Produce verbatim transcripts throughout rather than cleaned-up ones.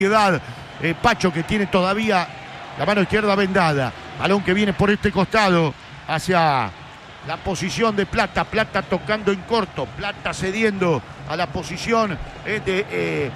Eh, Pacho, que tiene todavía la mano izquierda vendada. Balón que viene por este costado hacia la posición de Plata. Plata tocando en corto. Plata cediendo a la posición eh, de, eh,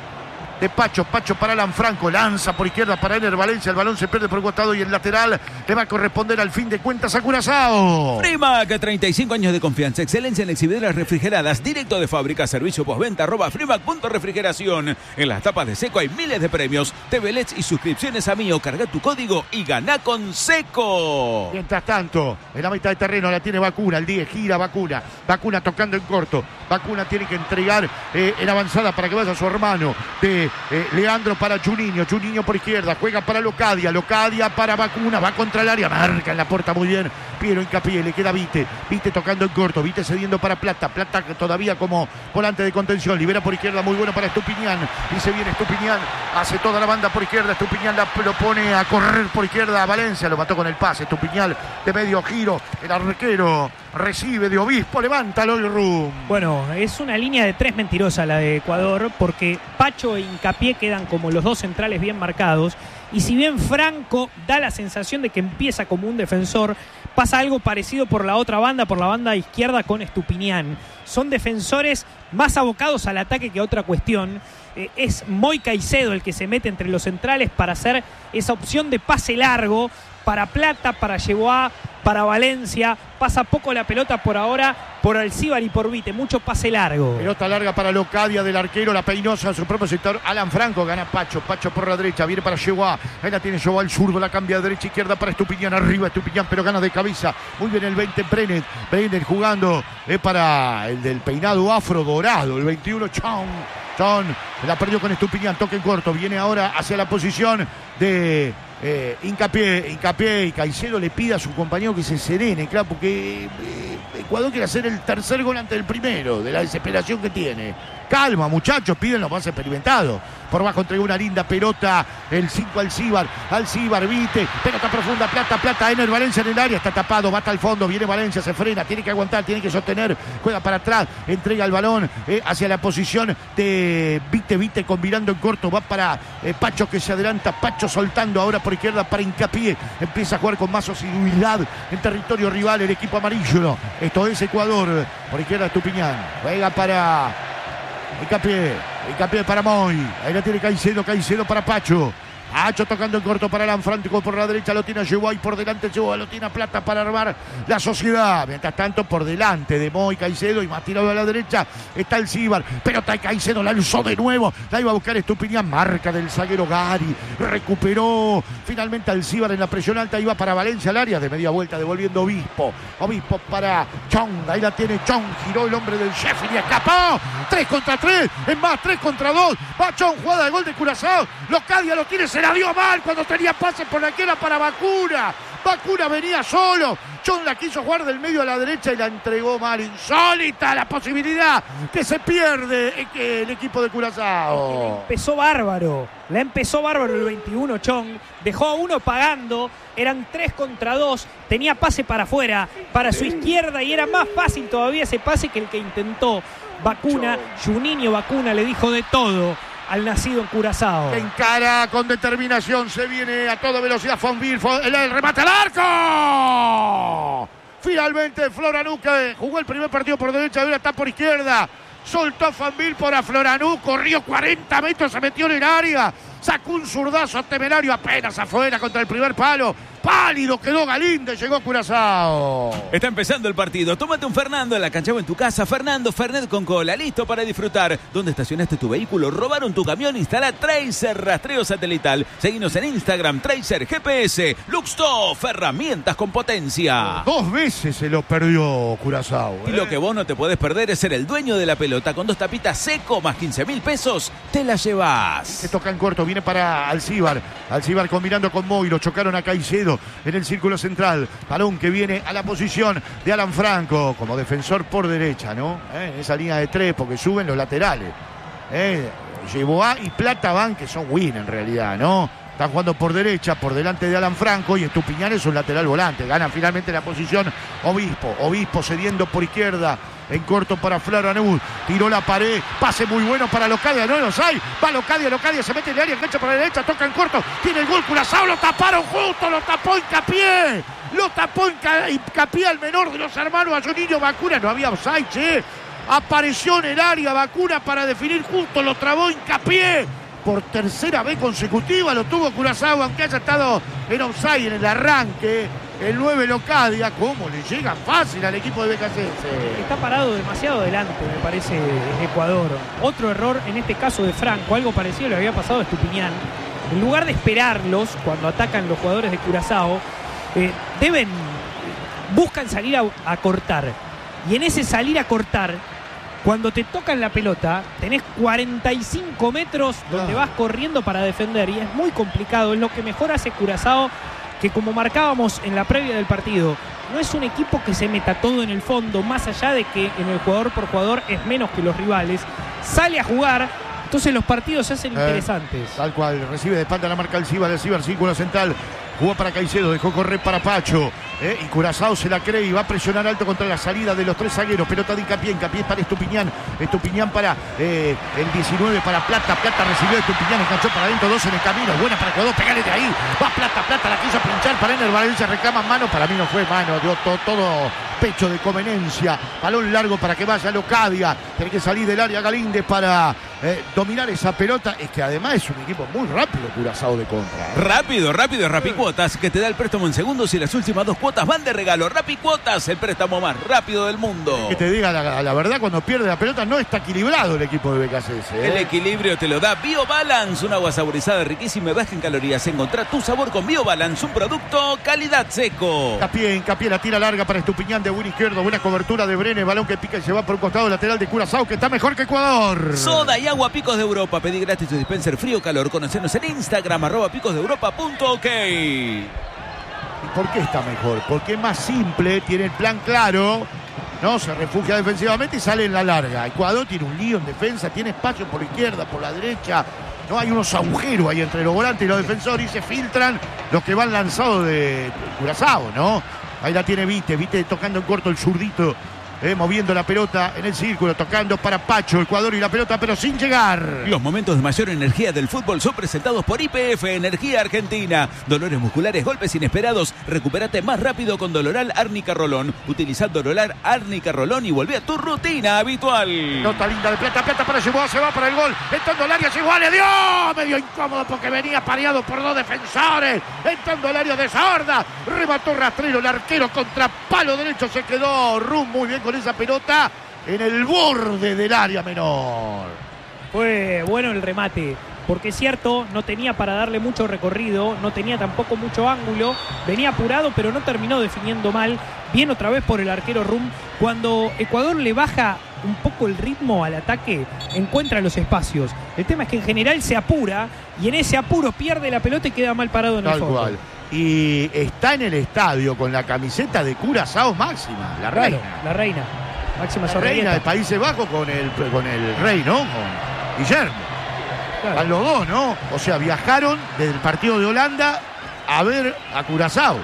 de Pacho. Pacho para Alan Franco. Lanza por izquierda para Ener Valencia. El balón se pierde por el costado y el lateral le va a corresponder al fin de cuentas a Curazao. Frimac, treinta y cinco años de confianza, excelencia en exhibidoras refrigeradas, directo de fábrica, servicio postventa, arroba frimac punto refrigeración. En las tapas de Seco hay miles de premios, T V L E Ds y suscripciones a Mío. Carga tu código y gana con Seco. Mientras tanto, en la mitad de terreno la tiene Vacuna, el diez gira Vacuna. Vacuna tocando en corto. Vacuna tiene que entregar eh, en avanzada para que vaya su hermano de eh, Leandro para Juninho. Juninho por izquierda, juega para Locadia. Locadia para Vacuna, va contra el área, marca en la puerta muy bien Piero Hincapié, le queda Vite, Vite tocando en corto, Vite cediendo para Plata, Plata todavía como volante de contención, libera por izquierda, muy bueno para Estupiñán, y se viene Estupiñán, hace toda la banda por izquierda, Estupiñán la, lo pone a correr por izquierda a Valencia, lo mató con el pase, Estupiñán de medio giro, el arquero recibe de Obispo, levanta el Rum. Bueno, es una línea de tres mentirosa la de Ecuador, porque Pacho e Hincapié quedan como los dos centrales bien marcados, y si bien Franco da la sensación de que empieza como un defensor, pasa algo parecido por la otra banda, por la banda izquierda con Estupiñán. Son defensores más abocados al ataque que a otra cuestión. Eh, es Moy Caicedo el que se mete entre los centrales para hacer esa opción de pase largo para Plata, para Yeboah, para Valencia. Pasa poco la pelota por ahora por Alcíbar y por Vite, mucho pase largo. Pelota larga para Locadia del arquero, la peinosa en su propio sector. Alan Franco gana Pacho, Pacho por la derecha, viene para Yeboah, ahí la tiene Yeboah, el zurdo, la cambia de derecha izquierda para Estupiñán, arriba Estupiñán, pero gana de cabeza. Muy bien el veinte, Brenet, Brenet jugando es para el del peinado afro dorado, el veintiuno, Chon. Chon la perdió con Estupiñán, toque en corto, viene ahora hacia la posición de Eh, Hincapié, Hincapié y Caicedo le pide a su compañero que se serene, claro, porque eh, Ecuador quiere hacer el tercer gol ante el primero, de la desesperación que tiene. Calma, muchachos, piden los más experimentados. Por bajo entregó una linda pelota, el cinco Alcíbar, Alcíbar, Vite, pelota profunda, Plata, Plata, Ener Valencia en el área, está tapado, va hasta el fondo, viene Valencia, se frena, tiene que aguantar, tiene que sostener, juega para atrás, entrega el balón eh, hacia la posición de Vite, Vite combinando en corto, va para eh, Pacho que se adelanta, Pacho soltando ahora por izquierda para Hincapié, empieza a jugar con más asiduidad en territorio rival el equipo amarillo. Esto es Ecuador, por izquierda Estupiñán, juega para Hincapié, Hincapié para Moy, ahí la tiene Caicedo, Caicedo para Pacho. Pacho tocando en corto para Alan Franco por la derecha, lo tiene Yeboah y por delante Yeboah, lo tiene a Plata para armar la sociedad. Mientras tanto, por delante de Moy, Caicedo y más tirado a la derecha está el Cíbar. Pelota de Caicedo, la alzó de nuevo, la iba a buscar Estupiñán, marca del zaguero Gary, recuperó finalmente al Cíbar en la presión alta, iba para Valencia al área, de media vuelta devolviendo Obispo. Obispo para Chong, ahí la tiene Chong, giró el hombre del Sheffield y escapó. tres contra tres, es más, tres contra dos. Va Chong, jugada de gol de Curazao. Locadia lo tiene, se la dio mal cuando tenía pase por la izquierda para Vacuna. Vacuna venía solo. Chong la quiso jugar del medio a la derecha y la entregó mal. Insólita la posibilidad que se pierde el equipo de Curazao. Empezó bárbaro. La empezó bárbaro el veintiuno Chong. Dejó a uno pagando. Eran tres contra dos. Tenía pase para afuera, para su izquierda, y era más fácil todavía ese pase que el que intentó Vacuna. Juninho Vacuna le dijo de todo al nacido en Curazao. Encara con determinación, se viene a toda velocidad Fonville, el, el remate al arco. Finalmente Floranú, que jugó el primer partido por derecha, ahora está por izquierda. Soltó Fonville por a Floranú, corrió cuarenta metros, se metió en el área, sacó un zurdazo temerario apenas afuera contra el primer palo. Pálido quedó Galíndez, llegó Curazao. Está empezando el partido. Tómate un Fernando en la cancha o en tu casa. Fernando Fernet con cola, listo para disfrutar. ¿Dónde estacionaste tu vehículo? ¿Robaron tu camión? Instala Tracer rastreo satelital. Seguinos en Instagram, Tracer G P S. Luxtoff, herramientas con potencia. Dos veces se lo perdió Curazao. ¿eh? Y lo que vos no te podés perder es ser el dueño de la pelota. Con dos tapitas Seco más quince mil pesos, te la llevas. Se toca en corto, viene para Alcíbar. Alcíbar combinando con Moy, lo chocaron a Caicedo en el círculo central. Balón que viene a la posición de Alan Franco como defensor por derecha, ¿no? ¿Eh? En esa línea de tres, porque suben los laterales. ¿Eh? Yeboah y Plata van, que son win en realidad, ¿no? Están jugando por derecha, por delante de Alan Franco, y Estupiñán es un lateral volante. Ganan finalmente la posición Obispo. Obispo cediendo por izquierda en corto para Florianut, tiró la pared, pase muy bueno para Locadia, no los hay, va Locadia, Locadia se mete en el área, engancha para la derecha, toca en corto, tiene el gol Curazao, lo taparon justo, lo tapó Hincapié, lo tapó Hincapié al menor de los hermanos, a Juninho Bacuna, no había offside, che, apareció en el área Bacuna para definir justo, lo trabó Hincapié, por tercera vez consecutiva lo tuvo Curazao, aunque haya estado en offside en el arranque. El nueve Locadia, cómo le llega fácil al equipo de B K C S. Está parado demasiado adelante, me parece, Ecuador. Otro error, en este caso de Franco, algo parecido le había pasado a Estupiñán. En lugar de esperarlos cuando atacan los jugadores de Curazao, eh, deben, buscan salir a, a cortar. Y en ese salir a cortar, cuando te tocan la pelota, tenés cuarenta y cinco metros donde vas corriendo para defender. Y es muy complicado, es lo que mejor hace Curazao, que como marcábamos en la previa del partido, no es un equipo que se meta todo en el fondo, más allá de que en el jugador por jugador es menos que los rivales, sale a jugar, entonces los partidos se hacen eh, interesantes. Tal cual, recibe de espalda la marca del Cibar, el Cibar, círculo central, jugó para Caicedo, dejó correr para Pacho, eh, y Curazao se la cree y va a presionar alto contra la salida de los tres zagueros, pelota de Hincapié, Hincapié para Estupiñán, Estupiñán para eh, el diecinueve para Plata, Plata recibió Estupiñán, enganchó para adentro, dos en el camino, buena para Ecuador, pegale de ahí, va Plata, Plata la quiso pinchar para Ener Valencia, reclama mano, para mí no fue mano, dio to, todo pecho de conveniencia, balón largo para que vaya Locadia, tiene que salir del área Galíndez para eh, dominar esa pelota, es que además es un equipo muy rápido Curazao de contra. ¿eh? Rápido, rápido, Rapicuotas, que te da el préstamo en segundos y las últimas dos cuotas van de regalo. Rapicuotas, el préstamo más rápido del mundo. Que te diga la, la verdad, cuando pierde la pelota no está equilibrado el equipo de B K C S. ¿eh? El equilibrio te lo da BioBalance, un agua saborizada riquísima y baja en calorías. Encontrá tu sabor con BioBalance, un producto calidad seco. Hincapié, Hincapié, la tira larga para Estupiñán de buen izquierdo, buena cobertura de Brenes, balón que pica y se va por un costado lateral de Curazao, que está mejor que Ecuador. Soda y agua Picos de Europa, pedí gratis tu dispenser frío calor, conocernos en Instagram, arroba picos de europa punto ok. ¿Por qué está mejor? Porque es más simple, tiene el plan claro, no se refugia defensivamente y sale en la larga. Ecuador tiene un lío en defensa, tiene espacio por la izquierda, por la derecha, no hay unos agujeros ahí entre los volantes y los defensores y se filtran los que van lanzados de Curazao, ¿no? Ahí la tiene Vite, Vite tocando en corto el zurdito. Eh, moviendo la pelota en el círculo, tocando para Pacho, Ecuador y la pelota, pero sin llegar. Los momentos de mayor energía del fútbol son presentados por I P F, Energía Argentina. Dolores musculares, golpes inesperados. Recupérate más rápido con Doloral Árnica Rolón. Utiliza Doloral Árnica Rolón y volvé a tu rutina habitual. Nota linda de Plata, Plata para Yeguá, se va para el gol. Entrando al área, Yeguá le dio. Medio incómodo porque venía pareado por dos defensores. Entrando al área de Sorda. Remató Rastrero, el arquero contra palo derecho se quedó. Rum muy bien con esa pelota en el borde del área menor. Fue bueno el remate, porque es cierto, no tenía para darle mucho recorrido, no tenía tampoco mucho ángulo, venía apurado pero no terminó definiendo mal. Bien otra vez por el arquero Rum. Cuando Ecuador le baja un poco el ritmo al ataque, encuentra los espacios. El tema es que en general se apura y en ese apuro pierde la pelota y queda mal parado en el fondo. Tal cual. Y está en el estadio con la camiseta de Curazao Máxima, la reina. Claro, la reina. Máxima la reina de Países Bajos con el, con el rey, ¿no? Con Guillermo. Claro. A los dos, ¿no? O sea, viajaron desde el partido de Holanda a ver a Curazao.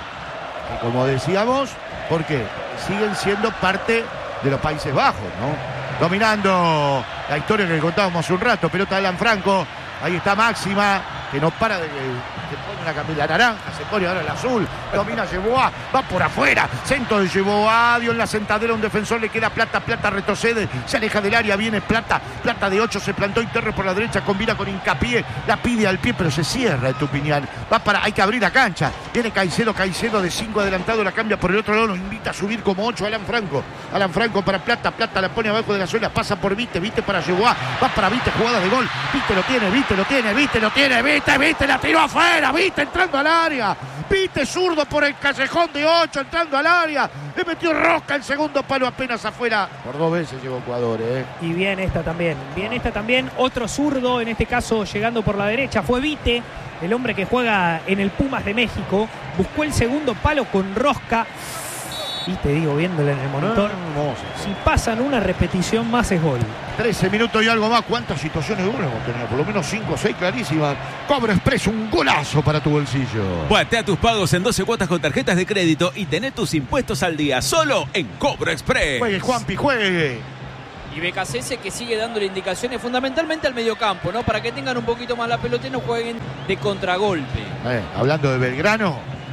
Y como decíamos, ¿por qué? Siguen siendo parte de los Países Bajos, ¿no? Dominando la historia que contábamos hace un rato, pelota de Alan Franco. Ahí está Máxima, que no para de... Se pone una camisa naranja, se pone ahora el azul, domina Yeguá, va por afuera, centro de Yeguá, dio en la sentadera un defensor, le queda Plata, Plata retrocede, se aleja del área, viene Plata, Plata de ocho, se plantó interno por la derecha, combina con Hincapié, la pide al pie, pero se cierra Estupiñán, va para, hay que abrir la cancha, viene Caicedo, Caicedo de cinco adelantado, la cambia por el otro lado, lo invita a subir como ocho Alan Franco, Alan Franco para Plata, Plata la pone abajo de la suela, pasa por Vite, Vite para Yeguá, va para Vite, jugada de gol, Vite lo tiene, Vite lo tiene, Vite lo tiene, Vite, Vite la tiró afuera. Vite entrando al área, Vite zurdo por el callejón de ocho entrando al área, le metió rosca el segundo palo apenas afuera, por dos veces llegó Ecuador, ¿eh? Y bien esta también, bien esta también, otro zurdo, en este caso llegando por la derecha, fue Vite, el hombre que juega en el Pumas de México, buscó el segundo palo con rosca, Sí, te digo, viéndola en el monitor. Hermoso. Si pasan una repetición más es gol. trece minutos y algo más. ¿Cuántas situaciones de gol hemos tenido? Por lo menos cinco o seis clarísimas. Cobro Express, un golazo para tu bolsillo. Batea tus pagos en doce cuotas con tarjetas de crédito y tené tus impuestos al día solo en Cobro Express. Juegue, Juanpi, juegue. Y B K C S que sigue dándole indicaciones fundamentalmente al mediocampo, ¿no? Para que tengan un poquito más la pelota y no jueguen de contragolpe. Eh, hablando de Belgrano,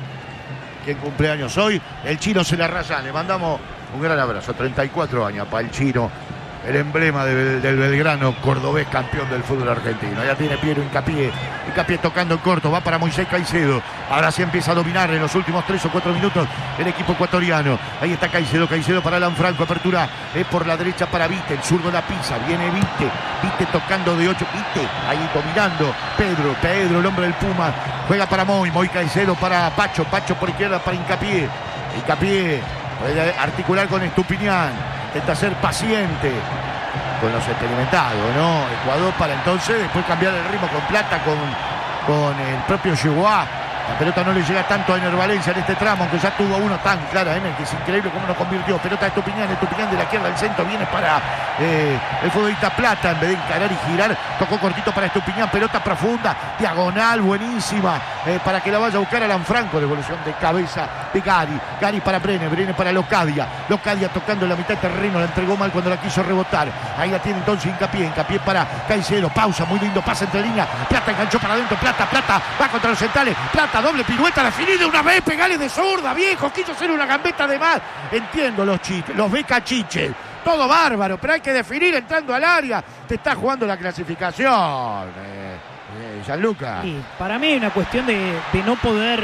¿quién cumpleaños hoy? El Chino se la raya. Le mandamos un gran abrazo. treinta y cuatro años para el Chino, el emblema de, del Belgrano, cordobés campeón del fútbol argentino. Ya tiene Piero Hincapié. Hincapié tocando en corto. Va para Moisés Caicedo. Ahora sí empieza a dominar en los últimos tres o cuatro minutos el equipo ecuatoriano. Ahí está Caicedo. Caicedo para Alan Franco. Apertura es por la derecha para Vite. El zurdo la pisa. Viene Vite. Vite tocando de ocho. Vite ahí dominando. Pedro. Pedro, el hombre del Puma. Juega para Moy. Moy Caicedo para Pacho. Pacho por izquierda para Hincapié. Hincapié puede articular con Estupiñán. Intenta ser paciente con los experimentados, ¿no? Ecuador para entonces después cambiar el ritmo con Plata, con, con el propio Chihuahua. La pelota no le llega tanto a Ener Valencia en este tramo, aunque ya tuvo uno tan clara, Ener, que es increíble cómo nos convirtió. Pelota de Estupiñán, Estupiñán de la izquierda al centro, viene para eh, el futbolista Plata, en vez de encarar y girar, tocó cortito para Estupiñán, pelota profunda, diagonal, buenísima, eh, para que la vaya a buscar Alan Franco, devolución de cabeza de Gary, Gary para Brenes, Brenes para Locadia, Locadia tocando en la mitad de terreno, la entregó mal cuando la quiso rebotar, ahí la tiene entonces Hincapié, Hincapié para Caicedo, pausa, muy lindo, pasa entre línea, Plata enganchó para adentro, Plata, Plata, va contra los centrales, Plata, doble pirueta, la finí de una vez, pegale de zurda, viejo, quiso hacer una gambeta de más. Entiendo los chistes, los becachiches, todo bárbaro, pero hay que definir entrando al área. Te está jugando la clasificación, eh, eh, Gianluca. Sí, para mí hay una cuestión de, de no poder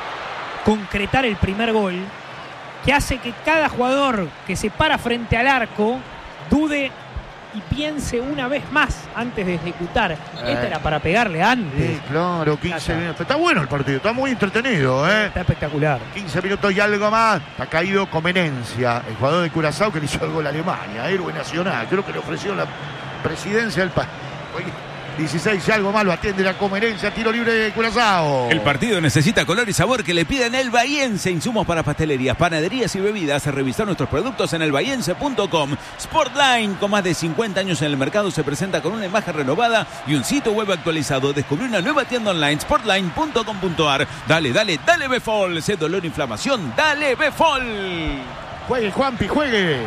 concretar el primer gol, que hace que cada jugador que se para frente al arco dude y piense una vez más antes de ejecutar. Eh. Esta era para pegarle antes. Sí, claro, quince minutos. Está bueno el partido, está muy entretenido, ¿eh? Está espectacular. quince minutos y algo más. Está caído Comenencia, el jugador de Curazao que le hizo el gol a Alemania, héroe nacional. Creo que le ofreció la presidencia del país. dieciséis y algo más, lo atiende la Comenencia, tiro libre de Curazao. El partido necesita color y sabor que le piden el Bahiense. Insumos para pastelerías, panaderías y bebidas. Revisar nuestros productos en el bahiense punto com. Sportline, con más de cincuenta años en el mercado, se presenta con una imagen renovada y un sitio web actualizado. Descubrí una nueva tienda online, sportline punto com punto ar. Dale, dale, dale Befol. Sé dolor, inflamación, dale Befol. Juegue, Juanpi, juegue.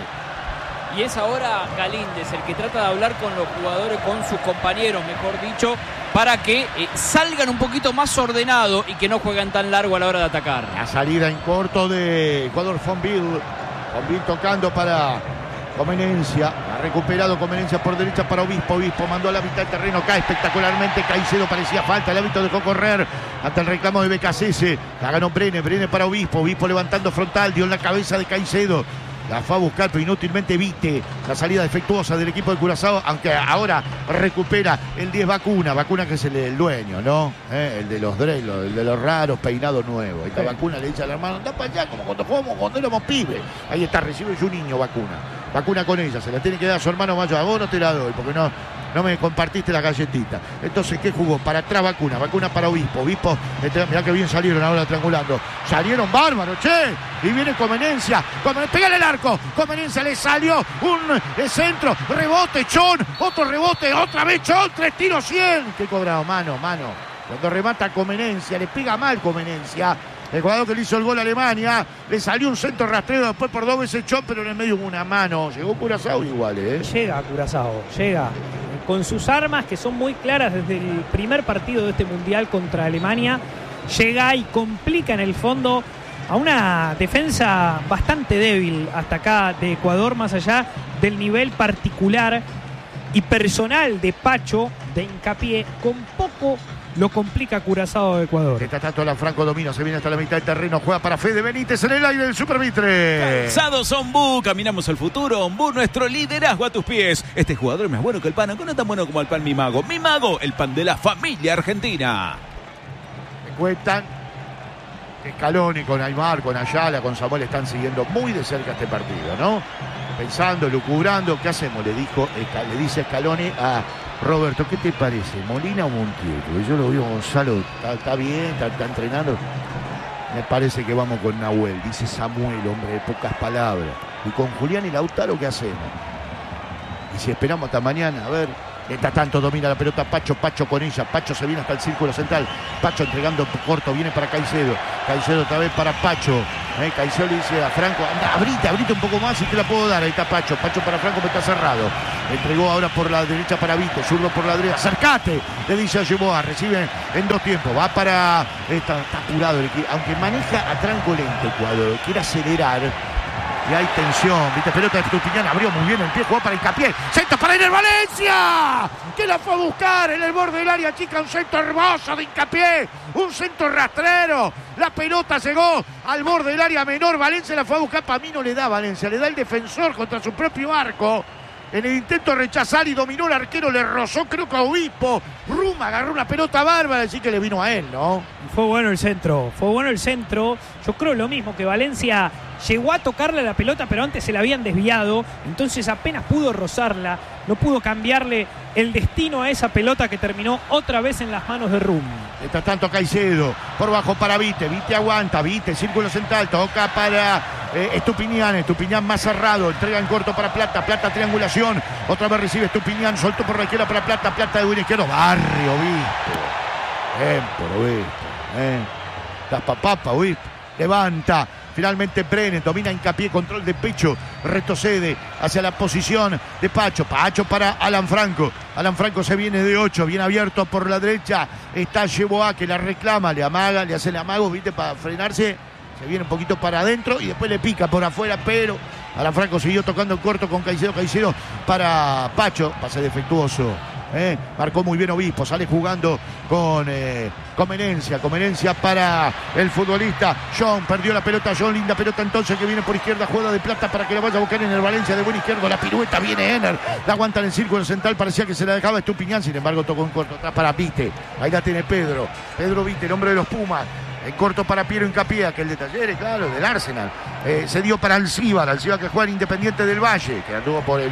Y es ahora Galíndez el que trata de hablar con los jugadores, con sus compañeros, mejor dicho, para que eh, salgan un poquito más ordenados y que no jueguen tan largo a la hora de atacar. La salida en corto de Ecuador, Fonville. Fonville tocando para Comenencia. Ha recuperado Comenencia por derecha para Obispo. Obispo mandó a la mitad del terreno. Cae espectacularmente. Caicedo parecía falta. El hábito dejó correr hasta el reclamo de B K C S. La ganó Brenes. Brenes para Obispo. Obispo levantando frontal. Dio en la cabeza de Caicedo. La fue a buscar, pero inútilmente Vite. La salida defectuosa del equipo de Curazao, aunque ahora recupera el diez Vacuna. Vacuna que es el, el dueño, ¿no? ¿Eh? El de los drelos, el de los raros peinados nuevos. Esta Vacuna le dice al hermano, anda para allá, como cuando jugamos, cuando éramos pibes. Ahí está, recibe su niño Vacuna. Vacuna con ella, se la tiene que dar a su hermano mayor. A vos no te la doy, porque no, no me compartiste la galletita. Entonces, ¿qué jugó? Para atrás Vacuna, Vacuna para Obispo. Obispo, mirá que bien salieron ahora triangulando. Salieron bárbaros, che. Y viene Comenencia. Comenencia, pégale el arco. Comenencia le salió un centro. Rebote, Chon. Otro rebote, otra vez Chon. Tres tiros, cien. Qué cobrado, mano, mano. Cuando remata Comenencia, le pega mal Comenencia. El jugador que le hizo el gol a Alemania, le salió un centro rastreo después por dos veces Chon, pero en el medio hubo una mano. Llegó Curazao igual, ¿eh? Llega Curazao, llega. Con sus armas que son muy claras desde el primer partido de este Mundial contra Alemania. Llega y complica en el fondo a una defensa bastante débil hasta acá de Ecuador, más allá del nivel particular y personal de Pacho, de Hincapié, con poco lo complica Curazao de Ecuador. Está tanto la Franco domina, se viene hasta la mitad del terreno, juega para Fede Benítez en el aire del Super Mitre. Calzados Ombú, caminamos al futuro. Ombú, nuestro liderazgo a tus pies. Este jugador es más bueno que el pan, aunque no es tan bueno como el pan Mi Mago. Mi Mago, el pan de la familia argentina. Me cuentan que Scaloni con Aymar, con Ayala, con Samuel están siguiendo muy de cerca este partido, ¿no? Pensando, lucubrando, ¿qué hacemos? Le dijo, le dice Scaloni a Roberto, ¿qué te parece? ¿Molina o Montiel? Porque yo lo veo, Gonzalo, está, está bien, está, está entrenando. Me parece que vamos con Nahuel, dice Samuel, hombre de pocas palabras. Y con Julián y Lautaro, ¿qué hacemos? Y si esperamos hasta mañana, a ver. Mientras tanto domina la pelota Pacho, Pacho con ella, Pacho se viene hasta el círculo central, Pacho entregando corto, viene para Caicedo, Caicedo otra vez para Pacho, eh, Caicedo le dice a Franco, anda, abrite, abrite un poco más y te la puedo dar, ahí está Pacho, Pacho para Franco, pero está cerrado, entregó ahora por la derecha para Vite, zurdo por la derecha, acercate, le dice a Yeboah, recibe en dos tiempos, va para, está, está apurado, aunque maneja a tranco lento Ecuador, quiere acelerar. Y hay tensión, viste, pelota de Estupiñán, abrió muy bien el pie, jugó para Hincapié, centro para Ener Valencia, que la fue a buscar en el borde del área chica, un centro hermoso de Hincapié, un centro rastrero, la pelota llegó al borde del área menor, Valencia la fue a buscar, para mí no le da Valencia, le da el defensor contra su propio arco. En el intento de rechazar y dominó el arquero, le rozó creo que a Obispo. Ruma agarró una pelota bárbara, así que le vino a él, ¿no? Fue bueno el centro, fue bueno el centro. Yo creo lo mismo, que Valencia llegó a tocarle la pelota, pero antes se la habían desviado. Entonces apenas pudo rozarla, no pudo cambiarle el destino a esa pelota que terminó otra vez en las manos de Rum. Mientras tanto Caicedo, por bajo para Vite, Vite aguanta, Vite, círculo central, toca para eh, Estupiñán, Estupiñán más cerrado, entrega en corto para Plata, Plata triangulación, otra vez recibe Estupiñán, soltó por la izquierda para Plata, Plata de buen izquierdo, Barrio, Obispo, bien por Obispo, eh. las papapa, Obispo, levanta. Finalmente Brenes domina Hincapié, control de pecho, retrocede hacia la posición de Pacho, Pacho para Alan Franco, Alan Franco se viene de ocho, bien abierto por la derecha, está Yeboah que la reclama, le amaga, le hace el amago, viste, para frenarse, se viene un poquito para adentro y después le pica por afuera, pero Alan Franco siguió tocando en corto con Caicedo, Caicedo para Pacho, pase defectuoso. Eh, marcó muy bien Obispo, sale jugando con eh, Comenencia, Comenencia para el futbolista John, perdió la pelota John, linda pelota entonces que viene por izquierda, juega de Plata para que la vaya a buscar en el Valencia de buen izquierdo, la pirueta viene Ener, la aguanta en el círculo central, parecía que se la dejaba Estupiñán, sin embargo tocó en corto, atrás para Vite, ahí la tiene Pedro, Pedro Vite, el hombre de los Pumas, en corto para Piero Hincapié, que el de Talleres, claro, del Arsenal, eh, se dio para Alcíbar, Alcíbar que juega en Independiente del Valle, que anduvo por el...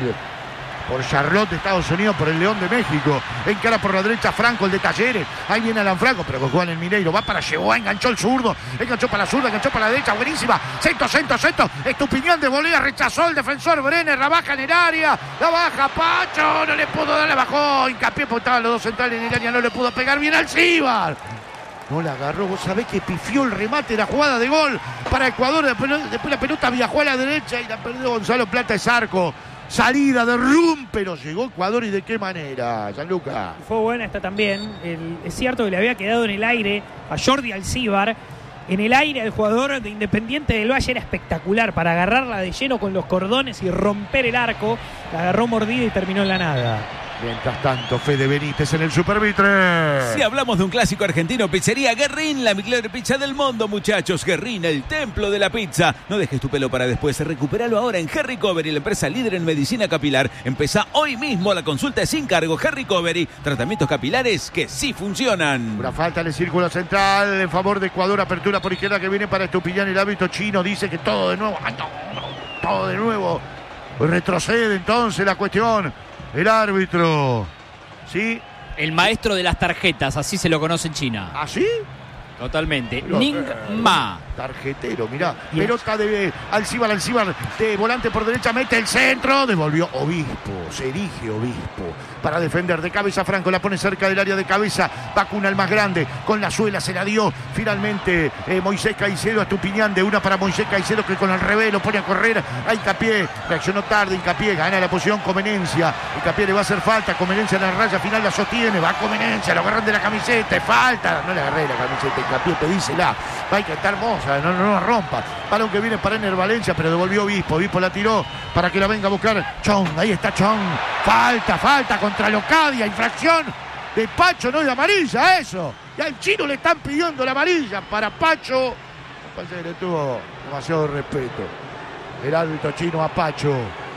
por Charlotte de Estados Unidos, por el León de México, encara por la derecha Franco, el de Talleres, ahí viene Alan Franco, pero que juega en el Mineiro, va para Yeboah, enganchó el zurdo, enganchó para la zurda, enganchó para la derecha, buenísima, centro, centro, centro, Estupiñán de volea, rechazó el defensor Brenes, la baja en el área, la baja Pacho, no le pudo dar, la bajó, Hincapié, porque estaban los dos centrales en el área, no le pudo pegar bien al Alcíbar. No la agarró, vos sabés que pifió el remate, la jugada de gol para Ecuador, después, después la pelota viajó a la derecha y la perdió Gonzalo Plata, es arco. Salida de Rum, pero llegó Ecuador y de qué manera, Gianluca. Fue buena esta también. El, es cierto que le había quedado en el aire a Jordi Alcíbar. En el aire al jugador de Independiente del Valle era espectacular para agarrarla de lleno con los cordones y romper el arco. La agarró mordida y terminó en la nada. Mientras tanto, Fede Benítez en el Supervitre. Si hablamos de un clásico argentino, Pizzería Guerrín, la mejor pizza del mundo, muchachos. Guerrín, el templo de la pizza. No dejes tu pelo para después, recupéralo ahora en Hair Recovery, la empresa líder en medicina capilar. Empezá hoy mismo, la consulta es sin cargo. Hair Recovery, tratamientos capilares que sí funcionan. Una falta en el círculo central en favor de Ecuador, apertura por izquierda que viene para Estupiñán, el árbitro chino dice que todo de nuevo, ay, no, no, todo de nuevo. Retrocede entonces la cuestión. El árbitro, ¿sí? El maestro de las tarjetas, así se lo conoce en China. ¿Ah, sí? Totalmente. Pero, Ning eh, Ma. Tarjetero, mirá. Pelota de Alcíbar, Alcíbar de volante por derecha, mete el centro, devolvió Obispo, se erige Obispo para defender de cabeza Franco, la pone cerca del área de cabeza, vacuna el más grande, con la suela se la dio finalmente eh, Moisés Caicedo a Estupiñán, de una para Moisés Caicedo que con el revés lo pone a correr, a Hincapié, reaccionó tarde, Hincapié gana la posición, Comenencia, Hincapié le va a hacer falta, Comenencia en la raya final la sostiene, va Comenencia, lo agarran de la camiseta, falta, no le agarré la camiseta, Hincapié, pedísela, va que está hermosa, no, no, no la rompa, balón que viene para Ener Valencia, pero devolvió Obispo, Obispo la tiró para que la venga a buscar Chong, ahí está Chong, falta, falta contra Locadia, infracción de Pacho, no de amarilla, eso, y al chino le están pidiendo la amarilla para Pacho, me parece que le tuvo demasiado respeto el árbitro chino a Pacho.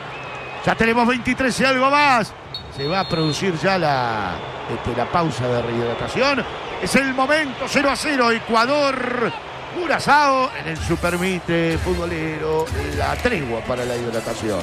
Ya tenemos veintitrés y algo más, se va a producir ya la, este, la pausa de rehidratación, es el momento, cero a cero, Ecuador Curazao en el Supermitre futbolero, la tregua para la hidratación.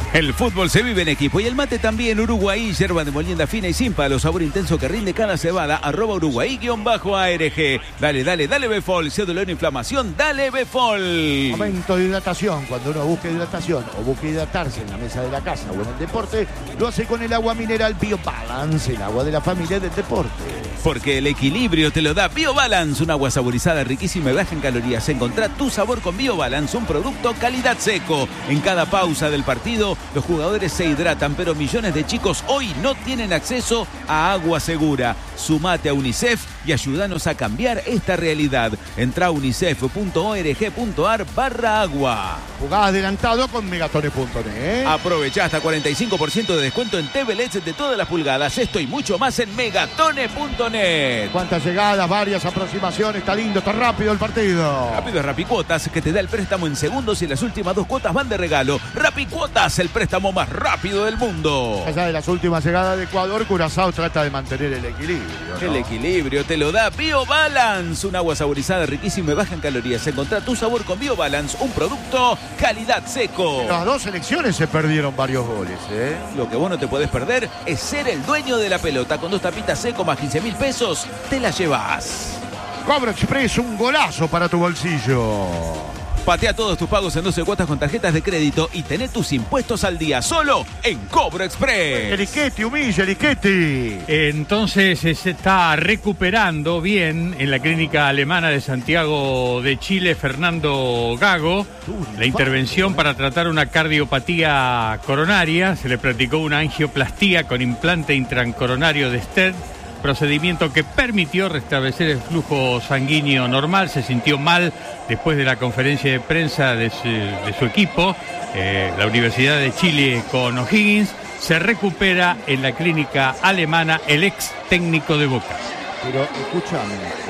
El fútbol se vive en equipo y el mate también. Uruguay, yerba de molienda fina y sin palo, sabor intenso que rinde cada cebada. Arroba Uruguay guión bajo A R G. Dale, dale, dale Befol. Si es dolor o inflamación, dale Befol. Momento de hidratación. Cuando uno busca hidratación o busca hidratarse en la mesa de la casa o en el deporte, lo hace con el agua mineral BioBalance, el agua de la familia del deporte. Porque el equilibrio te lo da BioBalance, un agua saborizada, riquísima y baja en calorías. Encontrá tu sabor con BioBalance, un producto calidad seco. En cada pausa del partido, los jugadores se hidratan, pero millones de chicos hoy no tienen acceso a agua segura. Sumate a UNICEF y ayúdanos a cambiar esta realidad. Entrá a unicef punto org punto ar barra agua. Jugá adelantado con megatones punto net. Aprovechá hasta cuarenta y cinco por ciento de descuento en T V L E Ds de todas las pulgadas. Esto y mucho más en megatones punto net. Cuántas llegadas, varias aproximaciones. Está lindo, está rápido el partido. Rápido es Rapicuotas, que te da el préstamo en segundos y las últimas dos cuotas van de regalo. Rapicuotas, el préstamo más rápido del mundo. Allá de las últimas llegadas de Ecuador, Curazao trata de mantener el equilibrio, ¿no? El equilibrio te lo da BioBalance, un agua saborizada, riquísima y baja en calorías. Encontrá tu sabor con BioBalance, un producto calidad seco. Las dos selecciones se perdieron varios goles, ¿eh? Lo que vos no te podés perder es ser el dueño de la pelota. Con dos tapitas seco más quince mil pesos, te la llevas. Cobro Express, un golazo para tu bolsillo. Patea todos tus pagos en doce cuotas con tarjetas de crédito y tené tus impuestos al día solo en Cobro Express. Eliquetti, humilla, Eliquetti. Entonces se está recuperando bien en la clínica alemana de Santiago de Chile Fernando Gago. La intervención para tratar una cardiopatía coronaria. Se le practicó una angioplastía con implante intracoronario de stent. Procedimiento que permitió restablecer el flujo sanguíneo normal. Se sintió mal después de la conferencia de prensa de su, de su equipo, eh, la Universidad de Chile con O'Higgins. Se recupera en la clínica alemana el ex técnico de Boca. Pero escúchame,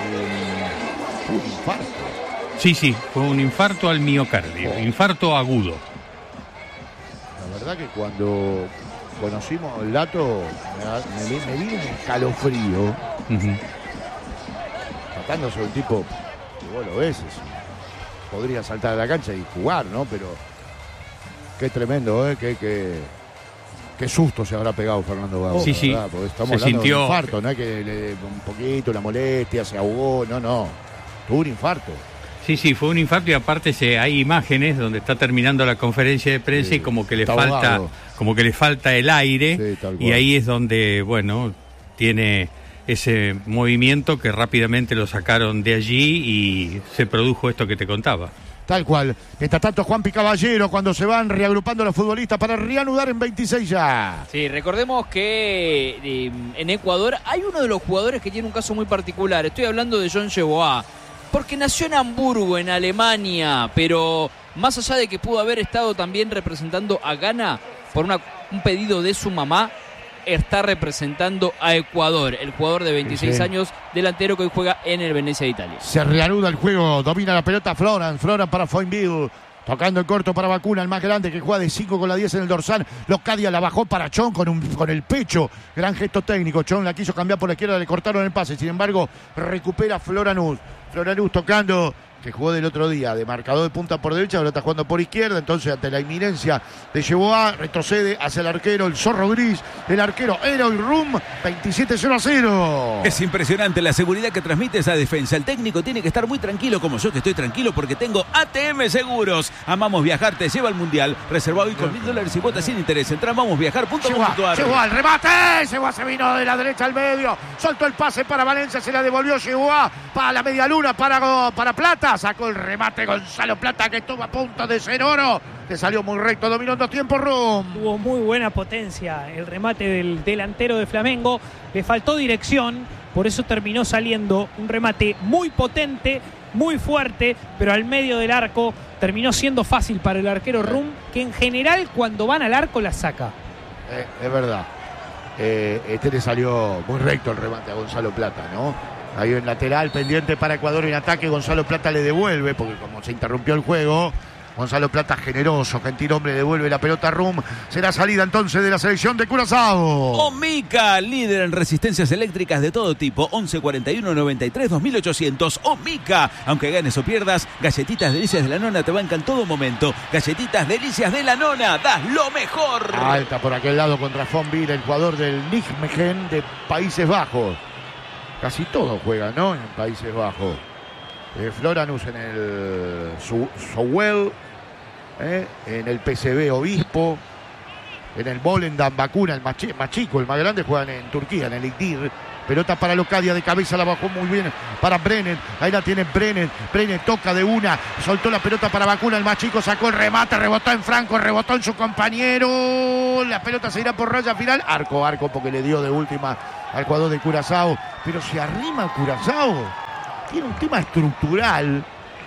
eh, un infarto. Sí, sí, fue un infarto al miocardio, oh. Infarto agudo. La verdad que cuando conocimos el dato, me, me, me vino un escalofrío. Uh-huh. Tratándose de un tipo que vos lo ves, podría saltar a la cancha y jugar, ¿no? Pero qué tremendo, ¿eh? Qué, qué, qué susto se habrá pegado Fernando Gago. Sí, sí. Porque estamos se hablando sintió... de un infarto, no es que le, un poquito la molestia, se ahogó, no, no. Tuvo un infarto. Sí, sí, fue un infarto y aparte se, hay imágenes donde está terminando la conferencia de prensa, sí, y como que le falta, ahogado. como que le falta el aire, sí, y ahí es donde, bueno, tiene ese movimiento que rápidamente lo sacaron de allí y se produjo esto que te contaba. Tal cual. Mientras tanto, Juanpi Caballero, cuando se van reagrupando los futbolistas para reanudar en veintiséis ya. Sí, recordemos que eh, en Ecuador hay uno de los jugadores que tiene un caso muy particular. Estoy hablando de John Yeboah. Porque nació en Hamburgo, en Alemania, pero más allá de que pudo haber estado también representando a Ghana por una, un pedido de su mamá, está representando a Ecuador, el jugador de veintiséis sí, sí. años, delantero que hoy juega en el Venecia de Italia. Se reanuda el juego, domina la pelota Floran, Floran para Foynville. Tocando el corto para Vacuna, el más grande que juega de cinco con la diez en el dorsal. Locadia la bajó para Chon con, un, con el pecho. Gran gesto técnico. Chon la quiso cambiar por la izquierda, le cortaron el pase. Sin embargo, recupera Floranús. Floranús tocando, que jugó del otro día, de marcador de punta por derecha, ahora está jugando por izquierda. Entonces, ante la inminencia de Yeboah, retrocede hacia el arquero, el zorro gris. El arquero Eroy Rum, veintisiete cero a cero. Es impresionante la seguridad que transmite esa defensa. El técnico tiene que estar muy tranquilo, como yo que estoy tranquilo, porque tengo A T M Seguros. Amamos Viajar, te lleva al Mundial. Reservado hoy con mil dólares y cuotas sin interés. Entra a amamosviajar punto com punto ar. Yeboah, el remate. Yeboah se vino de la derecha al medio. Soltó el pase para Valencia, se la devolvió Yeboah para la media luna, para, para Plata. Sacó el remate Gonzalo Plata, que estuvo a punto de ser oro. Le salió muy recto, dominó en dos tiempos Rum. Tuvo muy buena potencia el remate del delantero de Flamengo. Le faltó dirección, por eso terminó saliendo un remate muy potente, muy fuerte, pero al medio del arco terminó siendo fácil para el arquero Rum, que en general cuando van al arco la saca. Eh, es verdad. Eh, este le salió muy recto el remate a Gonzalo Plata, ¿no? Ahí en lateral, pendiente para Ecuador en ataque, Gonzalo Plata le devuelve, porque como se interrumpió el juego, Gonzalo Plata generoso, gentil hombre, devuelve la pelota a Rum. Será salida entonces de la selección de Curazao. Omica, líder en resistencias eléctricas de todo tipo. once cuarenta y uno noventa y tres dos mil ochocientos. Omica, aunque ganes o pierdas, Galletitas Delicias de la Nona te bancan todo momento. Galletitas Delicias de la Nona, das lo mejor. Alta por aquel lado contra Fonville, el jugador del Nijmegen de Países Bajos. Casi todo juega, ¿no? En Países Bajos. Eh, Floranus en el Souel. Eh, en el P S V Obispo, en el Volendam Bakuna, el más, chi más chico, el más grande, juegan en Turquía, en el Ikdir. Pelota para Locadia, de cabeza la bajó muy bien para Brenner, ahí la tiene Brenner, Brenner toca de una, soltó la pelota para Bakuna, el más chico sacó el remate, rebotó en Franco, rebotó en su compañero, la pelota se irá por raya final, arco, arco porque le dio de última al jugador de Curazao, pero se arrima Curazao, tiene un tema estructural.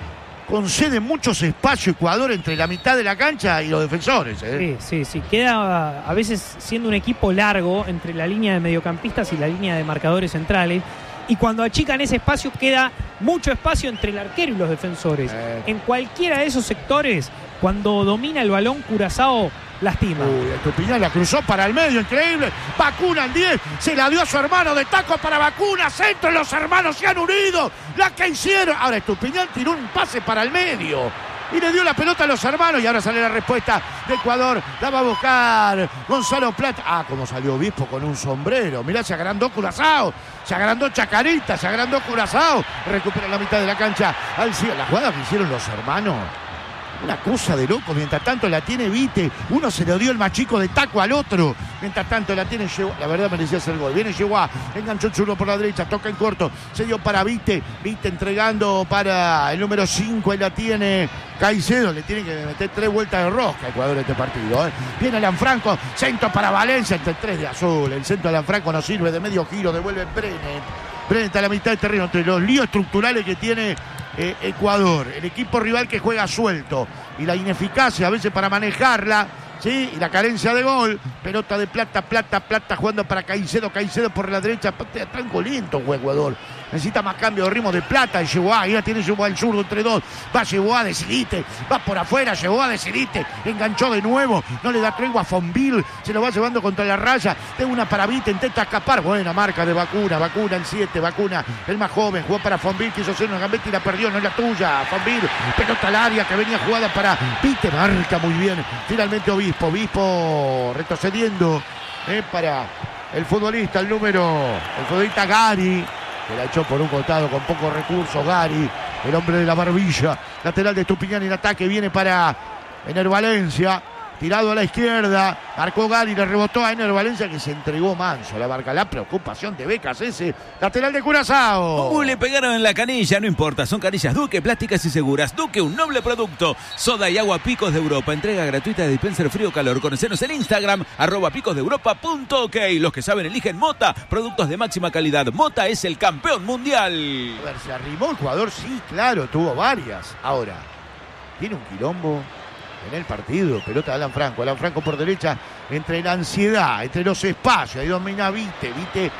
Concede muchos espacios Ecuador entre la mitad de la cancha y los defensores. ¿eh? Sí, sí, sí. Queda a veces siendo un equipo largo entre la línea de mediocampistas y la línea de marcadores centrales. Y cuando achican ese espacio queda mucho espacio entre el arquero y los defensores. Eh. En cualquiera de esos sectores, cuando domina el balón, Curazao lastima. Uy, Estupiñán la cruzó para el medio, increíble. Bakuna en diez, se la dio a su hermano de taco para Bakuna. Centro, los hermanos se han unido. La que hicieron. Ahora Estupiñán tiró un pase para el medio y le dio la pelota a los hermanos. Y ahora sale la respuesta de Ecuador. La va a buscar Gonzalo Plata. Ah, como salió Obispo con un sombrero. Mirá, se agrandó Curazao. Se agrandó Chacarita, se agrandó Curazao. Recupera la mitad de la cancha al cielo. La jugada que hicieron los hermanos. Una cosa de loco, mientras tanto la tiene Vite, uno se lo dio el más chico de taco al otro, mientras tanto la tiene Yeguá, la verdad merecía hacer gol, viene Yeguá, enganchó el zurdo por la derecha, toca en corto, se dio para Vite, Vite entregando para el número cinco, ahí la tiene Caicedo, le tiene que meter tres vueltas de rosca a Ecuador este partido, ¿eh? Viene Lanfranco, centro para Valencia, entre tres de azul, el centro de Lanfranco no sirve, de medio giro, devuelve Brenner, Brenner está a la mitad del terreno, entre los líos estructurales que tiene Eh, Ecuador, el equipo rival que juega suelto y la ineficacia a veces para manejarla, ¿sí? Y la carencia de gol, pelota de Plata, Plata, Plata jugando para Caicedo, Caicedo por la derecha, tranquilito juega Ecuador, necesita más cambio de ritmo de Plata, y Yeguá, ahí la tiene Yeguá el zurdo entre dos, va Yeguá, decidite, va por afuera, Yeguá, decidite, enganchó de nuevo, no le da tregua a Fonville, se lo va llevando contra la raya, de una para Vite, intenta escapar, buena marca de Bakuna, Bakuna en siete, Bakuna, el más joven, jugó para Fonville, quiso hacer una gambeta y la perdió, no es la tuya, Fonville, pelota al área que venía jugada para Vite, marca muy bien, finalmente Obispo, Obispo retrocediendo, eh, para el futbolista, el número, el futbolista Gary, que la echó por un costado con pocos recursos, Gary, el hombre de la barbilla, lateral de Estupiñán en ataque, viene para Ener Valencia, tirado a la izquierda, marcó Gary, le rebotó a Ener Valencia que se entregó manso, la barca, la preocupación de Becas ese, lateral de Curazao. Uh, le pegaron en la canilla, no importa, son canillas Duque, plásticas y seguras. Duque, un noble producto. Soda y agua Picos de Europa, entrega gratuita de dispenser frío-calor. Conocenos en Instagram, arroba picosdeeuropa.ok. Los que saben eligen Mota, productos de máxima calidad. Mota es el campeón mundial. A ver, se arrimó el jugador, sí, claro, tuvo varias. Ahora, tiene un quilombo en el partido, pelota de Alan Franco, Alan Franco por derecha, entre la ansiedad, entre los espacios, ahí domina Vite, Vite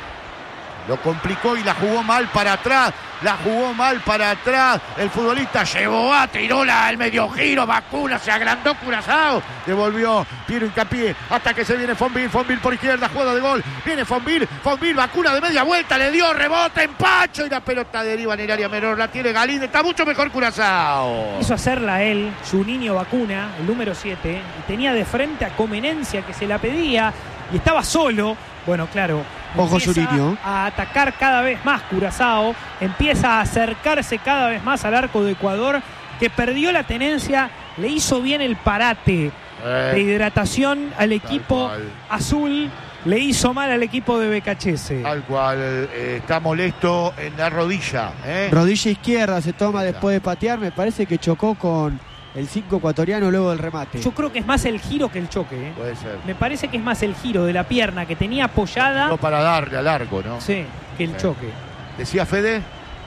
lo complicó y la jugó mal para atrás, la jugó mal para atrás, el futbolista llevó a, tiró la, el medio giro, Bakuna, se agrandó Curazao, devolvió Piero Hincapié, hasta que se viene Fonville, Fonville por izquierda, jugada de gol, viene Fonville, Fonville, Bakuna de media vuelta, le dio rebote, empacho y la pelota deriva en el área menor, la tiene Galíndez, está mucho mejor Curazao. Quiso hacerla él, su niño Bakuna, el número siete, y tenía de frente a Comenencia que se la pedía y estaba solo. Bueno, claro, Ojo, empieza Juninho. a atacar cada vez más Curazao, empieza a acercarse cada vez más al arco de Ecuador, que perdió la tenencia, le hizo bien el parate Eh, de hidratación al equipo cual. azul, le hizo mal al equipo de Becachese. Tal cual, eh, está molesto en la rodilla. ¿eh? Rodilla izquierda se toma después de patear, me parece que chocó con el cinco ecuatoriano luego del remate. Yo creo que es más el giro que el choque. ¿eh? Puede ser. Me parece que es más el giro de la pierna que tenía apoyada, No para darle al arco, ¿no? sí, que el Sí. choque. Decía Fede.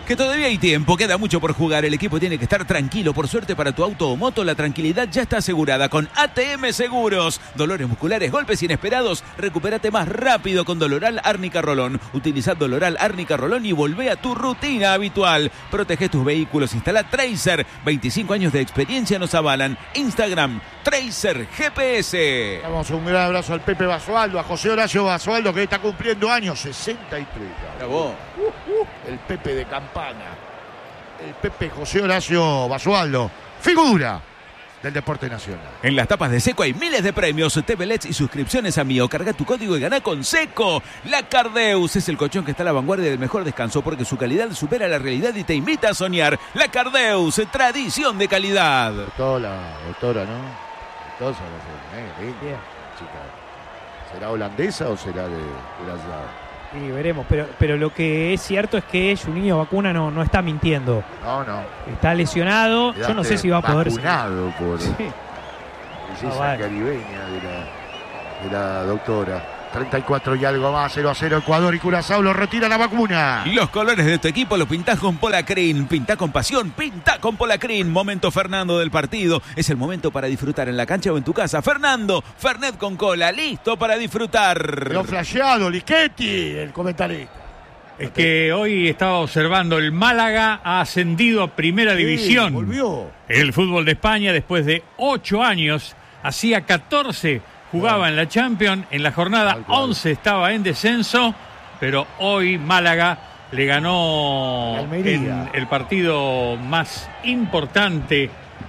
Que todavía hay tiempo, queda mucho por jugar, el equipo tiene que estar tranquilo. Por suerte para tu auto o moto, la tranquilidad ya está asegurada con A T M Seguros. Dolores musculares, golpes inesperados, recupérate más rápido con Doloral Árnica Rolón. Utiliza Doloral Árnica Rolón y volvé a tu rutina habitual. Protege tus vehículos, instala Tracer. veinticinco años de experiencia nos avalan. Instagram, Tracer G P S. Damos un gran abrazo al Pepe Basualdo, a José Horacio Basualdo, que está cumpliendo años, sesenta y tres. Bravo. Uh, uh, el Pepe de Campana. El Pepe José Horacio Basualdo, figura del deporte nacional. En las tapas de Seco hay miles de premios, T V L E Ds y suscripciones a Mío. Carga tu código y gana con Seco. La Cardeus es el colchón que está a la vanguardia del mejor descanso porque su calidad supera la realidad y te invita a soñar. La Cardeus, tradición de calidad. Doctora, la doctora, ¿no? Doctora, eh, linda, chica. ¿Será holandesa o será de, de las llaves? Sí, veremos, pero, pero lo que es cierto es que Juninho Vacuna no, no está mintiendo. No, no. Está lesionado, yo no sé si va a poder... Vacunado por sí. belleza ah, vale. caribeña de la, de la doctora. treinta y cuatro y algo más, cero a cero Ecuador y Curazao lo retira la vacuna. Los colores de tu equipo los pintás con Polacrin. Pintá con pasión, pintá con Polacrin. Momento Fernando del partido. Es el momento para disfrutar en la cancha o en tu casa. Fernando, Fernet con cola, listo para disfrutar. Lo flasheado, Lichetti, el comentarista. Es que hoy estaba observando, el Málaga ha ascendido a Primera Sí, División. volvió. El fútbol de España, después de ocho años, hacía catorce jugaba en la Champions, en la jornada once estaba en descenso, pero hoy Málaga le ganó en el partido más importante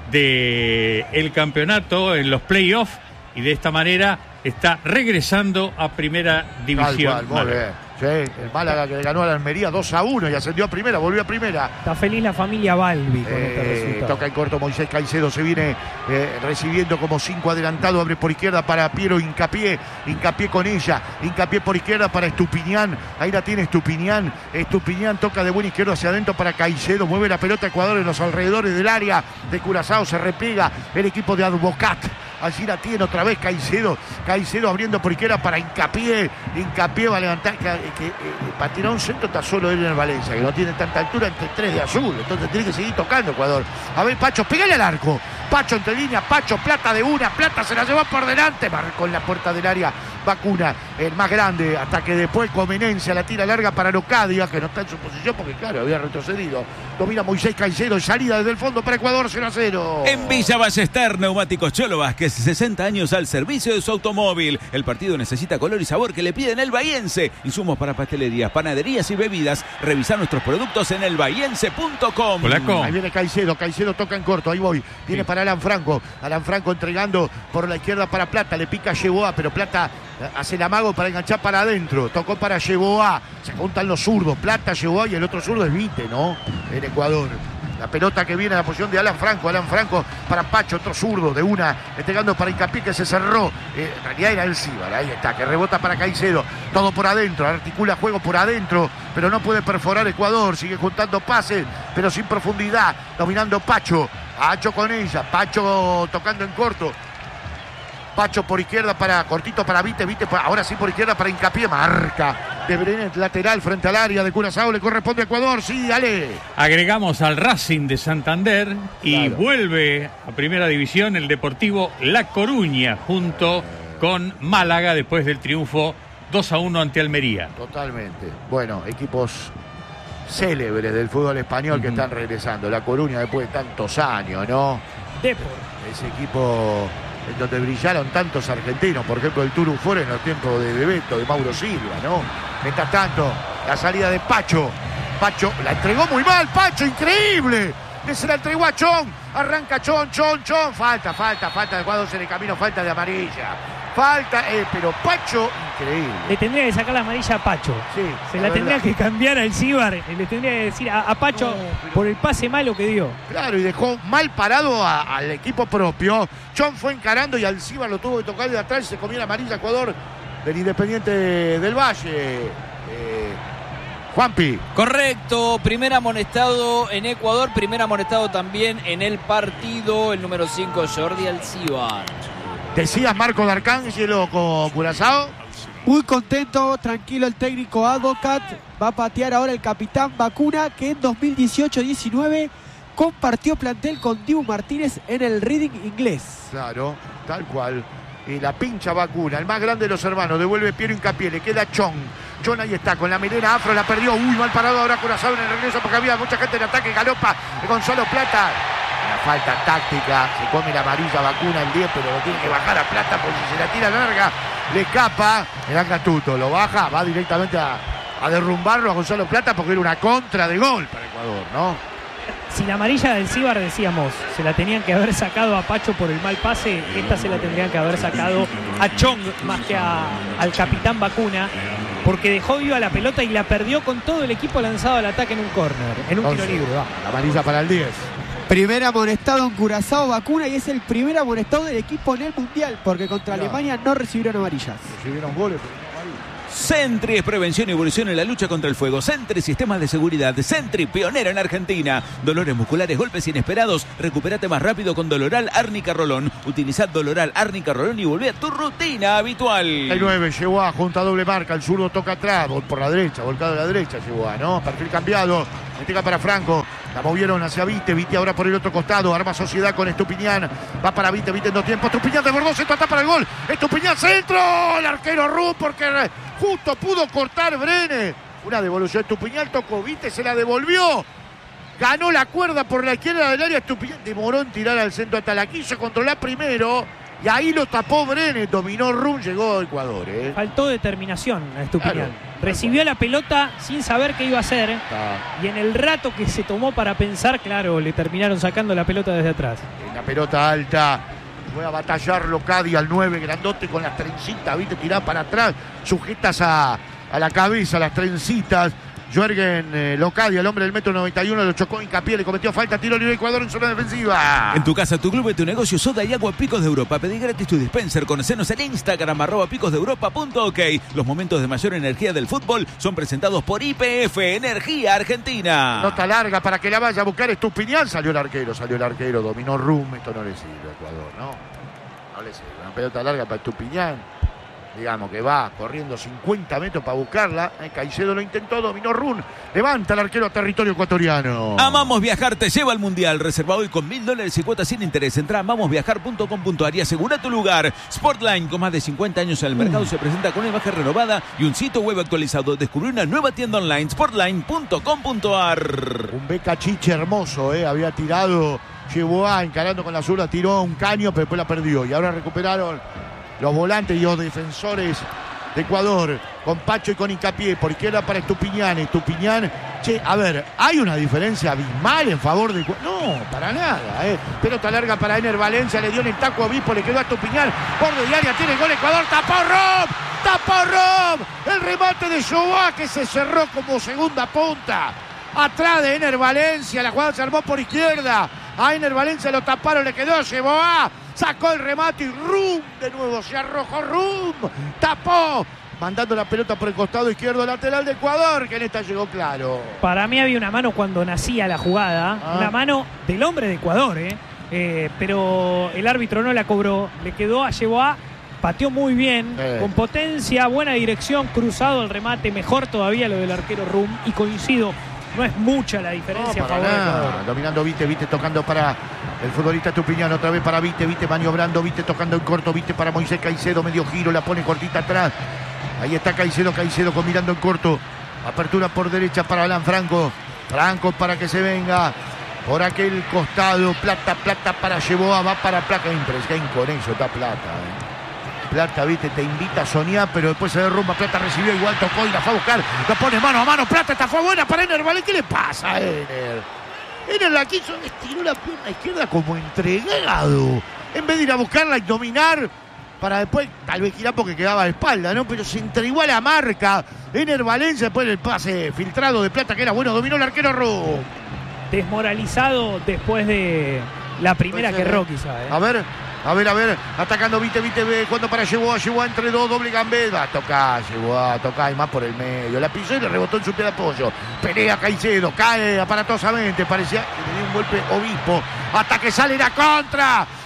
del campeonato, en los playoffs, y de esta manera está regresando a Primera División. Tal cual, muy bien. Sí, el Málaga que le ganó a la Almería dos a uno y ascendió a Primera, volvió a Primera. Está feliz la familia Balbi con eh, este resultado. Toca en corto Moisés Caicedo, se viene eh, recibiendo como cinco adelantado, abre por izquierda para Piero Hincapié, Hincapié con ella, Hincapié por izquierda para Estupiñán, ahí la tiene Estupiñán, Estupiñán toca de buena izquierda hacia adentro para Caicedo, mueve la pelota Ecuador en los alrededores del área de Curazao, se repega el equipo de Advocat. Allí la tiene otra vez Caicedo. Caicedo abriendo por izquierda para Hincapié. Hincapié va a levantar. Que, que, eh, para tirar un centro está solo él en el Valencia, que no tiene tanta altura entre tres de azul. Entonces tiene que seguir tocando Ecuador. A ver, Pacho, pégale al arco. Pacho entre líneas, Pacho, Plata de una. Plata se la lleva por delante. Marcó en la puerta del área Vacuna, el más grande. Hasta que después Comenencia la tira larga para Locadia, que no está en su posición porque, claro, había retrocedido. Domina Moisés Caicedo. Salida desde el fondo para Ecuador, cero a cero. En Villa Ballester, Neumáticos Cholo Vázquez, sesenta años al servicio de su automóvil. El partido necesita color y sabor que le piden el bahiense. Insumos para pastelerías, panaderías y bebidas. Revisar nuestros productos en el bahiense punto com. Ahí viene Caicedo, Caicedo toca en corto, ahí voy. Viene sí. para Alan Franco. Alan Franco entregando por la izquierda para Plata. Le pica Yeboa, pero Plata hace el amago para enganchar para adentro. Tocó para Yeboa. Se juntan los zurdos. Plata, Yeboa y el otro zurdo es Vite, ¿no? En Ecuador. La pelota que viene a la posición de Alan Franco. Alan Franco para Pacho, otro zurdo de una. Entregando para Hincapié que se cerró. Eh, en realidad era el Cíbar. Ahí está, que rebota para Caicedo. Todo por adentro. Articula juego por adentro. Pero no puede perforar Ecuador. Sigue juntando pases, pero sin profundidad. Dominando Pacho. Pacho con ella. Pacho tocando en corto. Pacho por izquierda para Cortito para Vite, Vite para, ahora sí por izquierda para Hincapié, marca de Brenet lateral frente al área de Curazao, le corresponde a Ecuador, sí, dale. Agregamos al Racing de Santander y claro. vuelve a Primera División el Deportivo La Coruña junto con Málaga después del triunfo dos a uno ante Almería. Totalmente, bueno, equipos célebres del fútbol español uh-huh. que están regresando, La Coruña después de tantos años, ¿no? Depor. Ese equipo en donde brillaron tantos argentinos, por ejemplo el Turu Fore en los tiempos de Bebeto, de Mauro Silva, ¿no? Mientras tanto, la salida de Pacho, Pacho la entregó muy mal, Pacho, increíble, que se la entregó a Chon, arranca Chon, Chon, Chon, falta, falta, falta de cuadros en el camino, falta de amarilla, falta, eh, pero Pacho, increíble. Le tendría que sacar la amarilla a Pacho, sí, se la, la tendría verdad. que cambiar al Cíbar, le tendría que decir a, a Pacho no, pero... por el pase malo que dio. Claro, y dejó mal parado a, al equipo propio. Chon fue encarando y al Cíbar lo tuvo que tocar de atrás y se comió la amarilla Ecuador del Independiente del Valle. Eh, Juanpi. Correcto, primer amonestado en Ecuador, primer amonestado también en el partido, el número cinco, Jordi Alcibar. ¿Decías Marco de Arcángelo con Curazao? Muy contento, tranquilo el técnico Advocat. Va a patear ahora el capitán Vacuna, que en dos mil dieciocho diecinueve compartió plantel con Dibu Martínez en el Reading inglés. Claro, tal cual. Y la pincha Vacuna, el más grande de los hermanos. Devuelve Piero Hincapié, le queda Chong. Chong ahí está, con la melena afro, la perdió. Uy, mal parado ahora Curazao en el regreso porque había mucha gente en ataque. Galopa Gonzalo Plata. Una falta táctica, se come la amarilla Vacuna el diez, pero lo tiene que bajar a Plata porque si se la tira larga, le escapa. Le dan Gatuto, lo baja, va directamente a, a derrumbarlo a Gonzalo Plata porque era una contra de gol para Ecuador, ¿no? Si la amarilla del Cíbar, decíamos, se la tenían que haber sacado a Pacho por el mal pase, esta se la tendrían que haber sacado a Chong más que a, al capitán Vacuna, porque dejó viva la pelota y la perdió con todo el equipo lanzado al ataque en un córner, en un tiro libre. Va. La amarilla para el diez. Primer amonestado en Curazao Vacuna y es el primer amonestado del equipo en el Mundial, porque contra Mirá. Alemania no recibieron amarillas. Recibieron goles, pero no amarillas. Sentry es prevención y evolución en la lucha contra el fuego. Sentry, sistemas de seguridad. Sentry, pionero en Argentina. Dolores musculares, golpes inesperados. Recupérate más rápido con Doloral Árnica Rolón. Utilizad Doloral Árnica Rolón y volvé a tu rutina habitual. El nueve, llegó a junta doble marca. El zurdo toca atrás, por la derecha, volcado a la derecha llegó a, ¿no? Perfil cambiado. Entrega para Franco. La movieron hacia Vite. Vite ahora por el otro costado. Arma sociedad con Estupiñán. Va para Vite. Vite en dos tiempos. Estupiñán desbordó. Centro está para el gol. Estupiñán centro. El arquero Ru porque justo pudo cortar Brenes. Una devolución. Estupiñán tocó Vite. Se la devolvió. Ganó la cuerda por la izquierda del área. Estupiñán demoró en tirar al centro. Hasta la quiso controlar primero. Y ahí lo tapó Brenes. Dominó Ru. Llegó a Ecuador. ¿eh? Faltó determinación a Estupiñán. Claro. Recibió la pelota sin saber qué iba a hacer. Está. Y en el rato que se tomó para pensar, claro, le terminaron sacando la pelota desde atrás. En la pelota alta. Fue a batallar Locadi al nueve, grandote con las trencitas, viste, tirá para atrás, sujetas a, a la cabeza, las trencitas. Jürgen eh, Locadi, el hombre del metro noventa y uno, lo chocó Hincapié, le cometió falta, tiro libre Ecuador en zona defensiva. En tu casa, tu club y tu negocio, soda y agua Picos de Europa. Pedí gratis tu dispenser. Conocenos en Instagram, arroba picosdeeuropa.ok. Los momentos de mayor energía del fútbol son presentados por I P F, Energía Argentina. Nota larga para que la vaya a buscar Estupiñán. Salió el arquero, salió el arquero, dominó Rum. Esto no le sirve a Ecuador, ¿no? No le sirve. Una pelota larga para Estupiñán. Digamos que va corriendo cincuenta metros para buscarla. Eh, Caicedo lo intentó, dominó Run. Levanta el arquero a territorio ecuatoriano. Amamos Viajar te lleva al Mundial. Reserva hoy con mil dólares y cuotas sin interés. Entra a amamos viajar punto com punto a r y asegura tu lugar. Sportline, con más de cincuenta años en el mercado, se presenta con una imagen renovada y un sitio web actualizado. Descubrió una nueva tienda online, sportline punto com punto a r. Un Beca Chiche hermoso, eh. Había tirado, llevó a encarando con la zurda, tiró un caño, pero después la perdió. Y ahora recuperaron los volantes y los defensores de Ecuador, con Pacho y con Hincapié, por izquierda para Estupiñán. Estupiñán, che, a ver, hay una diferencia abismal en favor de Ecuador. No, para nada, eh. Pelota larga para Ener Valencia, le dio en el taco a Bispo, le quedó a Estupiñán, borde de área, tiene el gol Ecuador, tapó Rob, tapó Rob, el remate de Joa que se cerró como segunda punta, atrás de Ener Valencia, la jugada se armó por izquierda, a Ener Valencia lo taparon, le quedó a Joa. Sacó el remate y Rum de nuevo, se arrojó Rum, tapó, mandando la pelota por el costado izquierdo lateral de Ecuador, que en esta llegó claro. Para mí había una mano cuando nacía la jugada, Ah. una mano del hombre de Ecuador, ¿eh? Eh, pero el árbitro no la cobró, le quedó a Yeboah, pateó muy bien, Eh. con potencia, buena dirección, cruzado el remate, mejor todavía lo del arquero Rum, y coincido, no es mucha la diferencia No, a para favor de nada. Ecuador. Dominando Vite, Vite tocando para el futbolista Estupiñán, otra vez para Vite, Vite maniobrando, Vite tocando en corto, Vite para Moisés Caicedo, medio giro, la pone cortita atrás. Ahí está Caicedo, Caicedo con mirando en corto. Apertura por derecha para Alan Franco. Franco para que se venga por aquel costado. Plata, Plata para Yeboah, va para Plata. Impresionante con eso, está Plata. Eh. Plata, viste, te invita a soñar, pero después se derrumba. Plata recibió, igual tocó y la fue a buscar. La pone mano a mano. Plata, esta fue buena para Ener, ¿vale? ¿Qué le pasa a Ener? Ener la quiso, estiró la pierna izquierda como entregado. En vez de ir a buscarla y dominar, para después, tal vez girar porque quedaba de espalda, ¿no? Pero se entregó a la marca. Ener Valencia, después del pase filtrado de Plata, que era bueno, dominó el arquero Ru. Desmoralizado después de la primera Puede que ser, erró ¿eh? quizá, ¿eh? A ver, a ver, a ver, atacando Vite, Vite, cuando para Yeboah, Yeboah entre dos, doble gambé, va a tocar, Yeboah, tocar y más por el medio, la pisó y le rebotó en su pie de apoyo, pelea Caicedo, cae aparatosamente, parecía que le dio un golpe Obispo, hasta que sale la contra,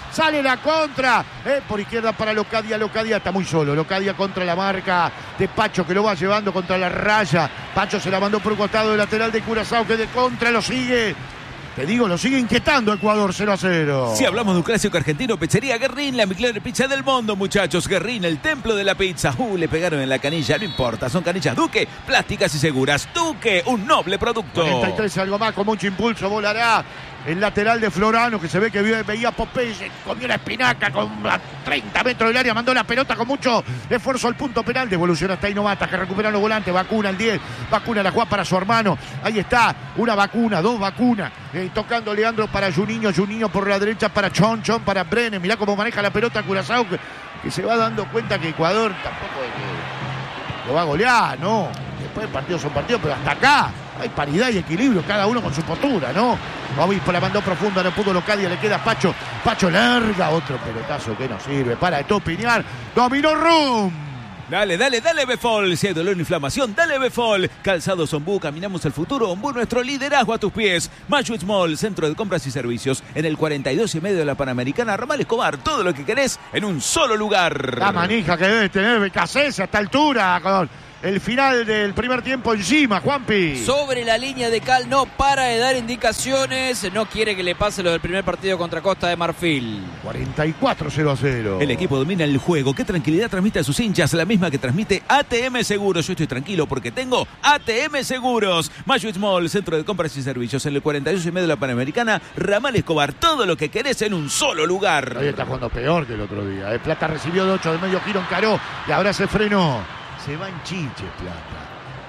sale la contra, eh, por izquierda para Locadia, Locadia está muy solo, Locadia contra la marca de Pacho que lo va llevando contra la raya, Pacho se la mandó por un costado de lateral de Curazao que de contra lo sigue. Te digo, lo sigue inquietando Ecuador cero a cero. Si hablamos de un clásico argentino, Pizzería Guerrín, la mejor pizza del mundo, muchachos. Guerrín, el templo de la pizza. Uh, le pegaron en la canilla, no importa, son canillas Duque, plásticas y seguras. Duque, un noble producto. cuarenta y tres, algo más, con mucho impulso, volará el lateral de Florano, que se ve que veía Popeye, comió la espinaca con a treinta metros del área, mandó la pelota con mucho esfuerzo al punto penal, devolución hasta ahí no mata, que recuperan los volantes, Vacuna el diez, Vacuna la juega para su hermano, ahí está, una Vacuna, dos Vacunas, eh, tocando Leandro para Juninho, Juninho por la derecha para Chon, Chon para Brenes, mirá cómo maneja la pelota Curazao, que, que se va dando cuenta que Ecuador tampoco es que lo va a golear, ¿no? Después partidos son partidos, pero hasta acá hay paridad y equilibrio, cada uno con su postura, ¿no? Obispo la mandó profunda, no pudo Locadia, le queda Pacho, Pacho larga, otro pelotazo que no sirve, para Estupiñán, dominó Rum. Dale, dale, dale Befol, si hay dolor o inflamación, dale Befol. Calzados Ombú, caminamos el futuro, Ombú nuestro liderazgo a tus pies. Machuitz Mall, centro de compras y servicios, en el cuarenta y dos y medio de la Panamericana, Ramal Escobar, todo lo que querés en un solo lugar. La manija que debe tener Becasés a esta altura, con el final del primer tiempo encima, Juanpi. Sobre la línea de Cal, no para de dar indicaciones, no quiere que le pase lo del primer partido contra Costa de Marfil. cuarenta y cuatro cero a cero. El equipo domina el juego. ¿Qué tranquilidad transmite a sus hinchas? La misma que transmite A T M Seguros. Yo estoy tranquilo porque tengo A T M Seguros. Machuitz Mall, centro de compras y servicios, en el cuarenta y dos y medio de la Panamericana, Ramal Escobar, todo lo que querés en un solo lugar. Ahí está jugando peor que el otro día. El Plata recibió de ocho de medio giro, encaró y ahora se frenó. Se va en chiche, Plata.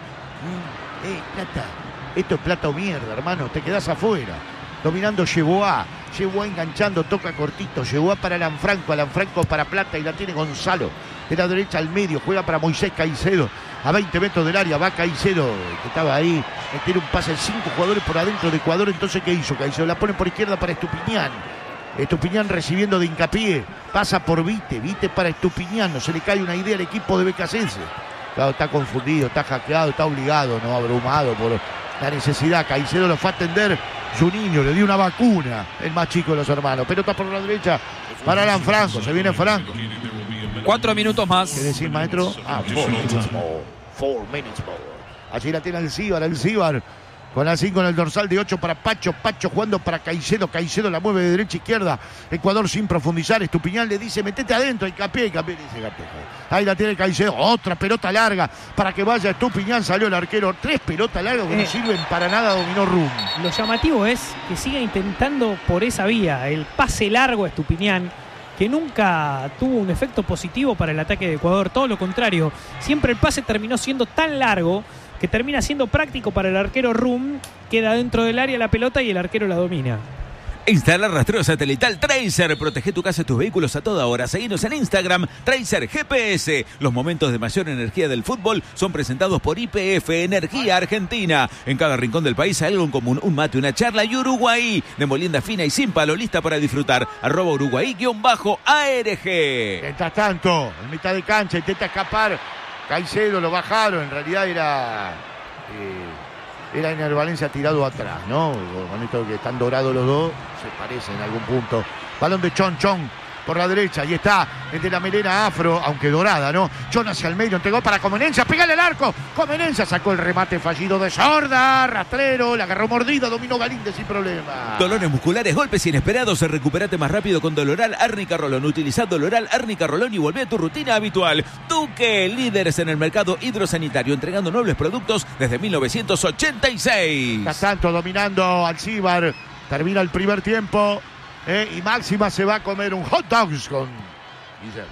Eh, Plata. Esto es Plata o mierda, hermano. Te quedás afuera. Dominando Yeboah. Yeboah enganchando, toca cortito. Yeboah para Alanfranco. Alanfranco para Plata y la tiene Gonzalo. De la derecha al medio. Juega para Moisés Caicedo. A veinte metros del área va Caicedo, que estaba ahí. Tiene un pase. Cinco jugadores por adentro de Ecuador. Entonces, ¿qué hizo Caicedo? La pone por izquierda para Estupiñán. Estupiñán recibiendo de Hincapié. Pasa por Vite. Vite para Estupiñán. No se le cae una idea al equipo de Becasense. Claro, está confundido, está hackeado, está obligado, no abrumado por la necesidad. Caicedo lo fue a atender. Juninho le dio una vacuna, el más chico de los hermanos. Pelota por la derecha para Alan Franco. Se viene Franco. Cuatro minutos más. ¿Qué decir, maestro? Ah, four minutes more. Four minutes more. Allí la tiene el Cíbar, el Cíbar. Con la cinco en el dorsal de ocho para Pacho. Pacho jugando para Caicedo. Caicedo la mueve de derecha a izquierda. Ecuador sin profundizar. Estupiñán le dice, metete adentro. Hincapié, Hincapié le dice, Hincapié. Ahí la tiene Caicedo. Otra pelota larga para que vaya Estupiñán. Salió el arquero. Tres pelotas largas que eh, no sirven para nada. Dominó Rum. Lo llamativo es que siga intentando por esa vía. El pase largo a Estupiñán, que nunca tuvo un efecto positivo para el ataque de Ecuador. Todo lo contrario. Siempre el pase terminó siendo tan largo que termina siendo práctico para el arquero Rum. Queda dentro del área la pelota y el arquero la domina. Instala rastreo satelital Tracer. Protege tu casa y tus vehículos a toda hora. Seguinos en Instagram, Tracer G P S. Los momentos de mayor energía del fútbol son presentados por Y P F, Energía Argentina. En cada rincón del país hay algo en común. Un mate, una charla y Uruguay. De molienda fina y sin palo, lista para disfrutar. Arroba Uruguay-A R G. Mientras tanto, en mitad de cancha, intenta escapar Caicedo, lo bajaron. En realidad era... Eh... Era Ener Valencia tirado atrás, ¿no? Con esto que están dorados los dos, se parecen en algún punto. Balón de Chon Chon por la derecha. Y está el de la melena afro, aunque dorada, ¿no? Chon hacia el medio, entregó para Comenencia. Pégale al arco. Comenencia sacó el remate fallido de Sorda. Rastrero, la agarró mordida, dominó Galíndez sin problema. Dolores musculares, golpes inesperados. Recuperate más rápido con Doloral Árnica Rolón. Utiliza Doloral Árnica Rolón y volvé a tu rutina habitual. Duque, líderes en el mercado hidrosanitario, entregando nobles productos desde mil novecientos ochenta y seis. Mientras tanto, dominando al Cíbar. Termina el primer tiempo. Eh, y Máxima se va a comer un hot dogs con Guillermo.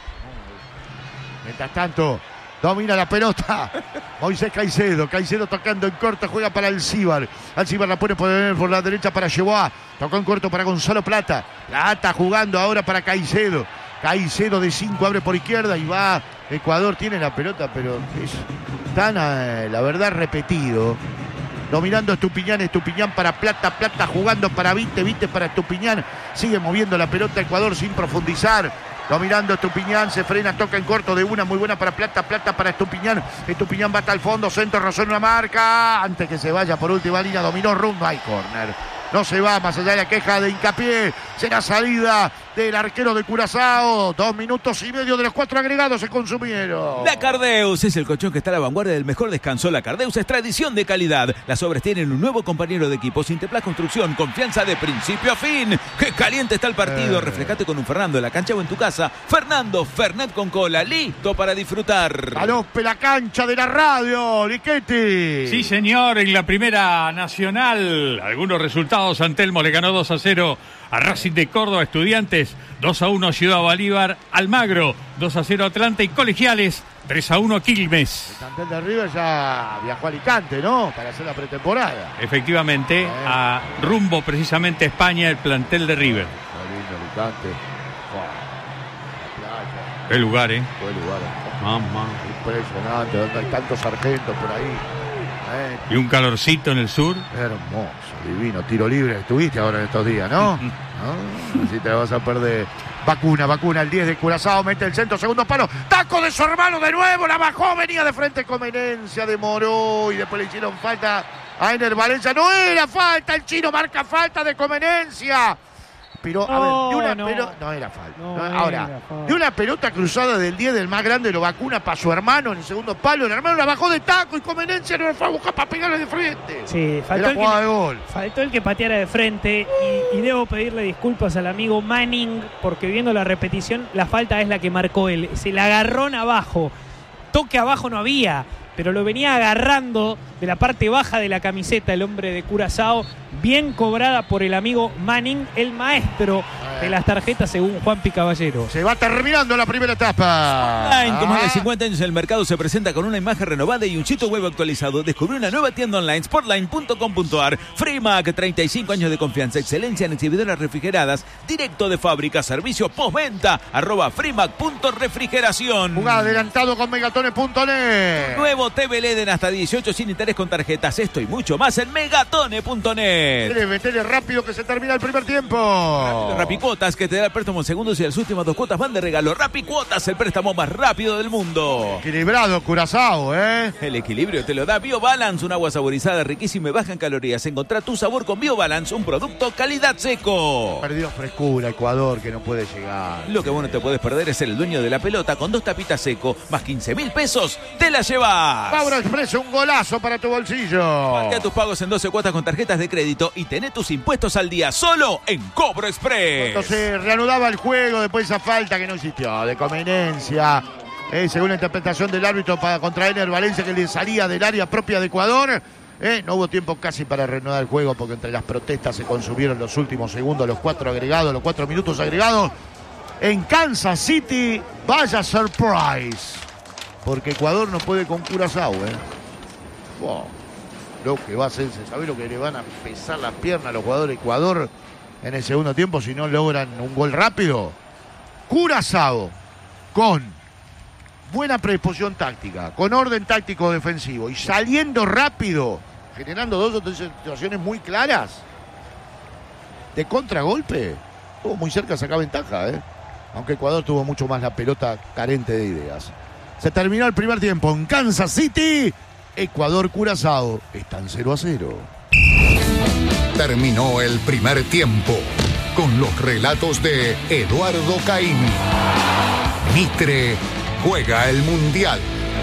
Mientras tanto, domina la pelota Moisés Caicedo. Caicedo tocando en corto, juega para el Cíbar. Al Cíbar la pone por, por la derecha para Yeboah. Tocó en corto para Gonzalo Plata. Plata jugando ahora para Caicedo. Caicedo de cinco abre por izquierda y va. Ecuador tiene la pelota, pero es tan, eh, la verdad, repetido. Dominando Estupiñán, Estupiñán para Plata, Plata jugando para Vite, Vite para Estupiñán. Sigue moviendo la pelota Ecuador sin profundizar. Dominando Estupiñán, se frena, toca en corto de una, muy buena para Plata, Plata para Estupiñán. Estupiñán va hasta el fondo, centro, rozó en una marca. Antes que se vaya por última línea, dominó Rum, hay córner. No se va, más allá de la queja de Hincapié. Será salida del arquero de Curazao. Dos minutos y medio de los cuatro agregados se consumieron. La Cardeus es el colchón que está a la vanguardia del mejor descanso. La Cardeus es tradición de calidad. Las obras tienen un nuevo compañero de equipo. Sinteplas Construcción, confianza de principio a fin. ¡Qué caliente está el partido! Eh. Refrescate con un Fernando en la cancha o en tu casa. Fernando Fernet con cola, listo para disfrutar. Galope la cancha de la radio, Lichetti. Sí, señor, en la Primera Nacional. Algunos resultados. Antelmo le ganó dos a cero a Racing de Córdoba. Estudiantes dos a uno Ciudad Bolívar. Almagro dos a cero Atlanta y Colegiales tres a uno Quilmes. El plantel de River ya viajó a Alicante, ¿no? Para hacer la pretemporada. Efectivamente, eh. a rumbo precisamente a España el plantel de River. Qué lindo Alicante. Oh, la playa. Qué lugar, ¿eh? Qué lugar. Mamá. Impresionante, donde hay tantos sargentos por ahí. Eh. Y un calorcito en el sur. Hermoso, divino. Tiro libre estuviste ahora en estos días, ¿no? ¿No? Así te vas a perder. Vacuna, vacuna, el diez de Curazao, mete el centro, segundo palo, taco de su hermano de nuevo, la bajó, venía de frente Comenencia, demoró y después le hicieron falta a Ener Valencia. No era falta, el chino marca falta de Comenencia. Pero, a no, ver, de una no. pelota. No era falta. No No, era ahora, falta. de una pelota cruzada del diez del más grande, lo vacuna para su hermano en el segundo palo. El hermano la bajó de taco y Comenencia no la fue a buscar para pegarle de frente. Sí, faltó Era el, jugada que, de gol. faltó el que pateara de frente y, y debo pedirle disculpas al amigo Manning porque viendo la repetición, la falta es la que marcó él. Se la agarró en abajo. Toque abajo no había, pero lo venía agarrando de la parte baja de la camiseta el hombre de Curazao. Bien cobrada por el amigo Manning, el maestro de las tarjetas según Juanpi Caballero. Se va terminando la primera etapa. Online, con más de cincuenta años en el mercado, se presenta con una imagen renovada y un sitio web actualizado. Descubrió una nueva tienda online, sportline punto com punto a r. Freemac, treinta y cinco años de confianza, excelencia en exhibidoras refrigeradas, directo de fábrica, servicio postventa, arroba freemac punto refrigeración. Jugada adelantado con megatones punto net. Nuevo T V L E D en hasta dieciocho sin interés con tarjetas. Esto y mucho más en megatone punto net. Metele rápido que se termina el primer tiempo. Rapicuotas, que te da el préstamo en segundos y las últimas dos cuotas van de regalo. Rapicuotas, el préstamo más rápido del mundo. Equilibrado Curazao, ¿eh? El equilibrio te lo da BioBalance, un agua saborizada, riquísima y baja en calorías. Encontrá tu sabor con BioBalance, un producto calidad seco. Perdió frescura Ecuador, que no puede llegar. Lo que vos no te podés perder es ser el dueño de la pelota con dos tapitas seco, más quince mil pesos, te la llevas. Mauro Expreso, un golazo para tu bolsillo. Marca tus pagos en doce cuotas con tarjetas de crédito y tené tus impuestos al día solo en Cobro Express. Entonces reanudaba el juego después de esa falta que no existió, de conveniencia. Eh, según la interpretación del árbitro para contra Ener Valencia, que le salía del área propia de Ecuador. Eh, no hubo tiempo casi para reanudar el juego porque entre las protestas se consumieron los últimos segundos, los cuatro agregados, los cuatro minutos agregados. En Kansas City, vaya surprise. Porque Ecuador no puede con Curazao, ¿eh? Wow. Lo que va a hacer, ¿sabés lo que le van a pesar las piernas a los jugadores de Ecuador en el segundo tiempo si no logran un gol rápido? Curazao, con buena predisposición táctica, con orden táctico defensivo y saliendo rápido, generando dos o tres situaciones muy claras de contragolpe, estuvo muy cerca de sacar ventaja, ¿eh? Aunque Ecuador tuvo mucho más la pelota carente de ideas. Se terminó el primer tiempo en Kansas City. Ecuador-Curazao están cero a cero. Terminó el primer tiempo con los relatos de Eduardo Caimi. Mitre juega el Mundial.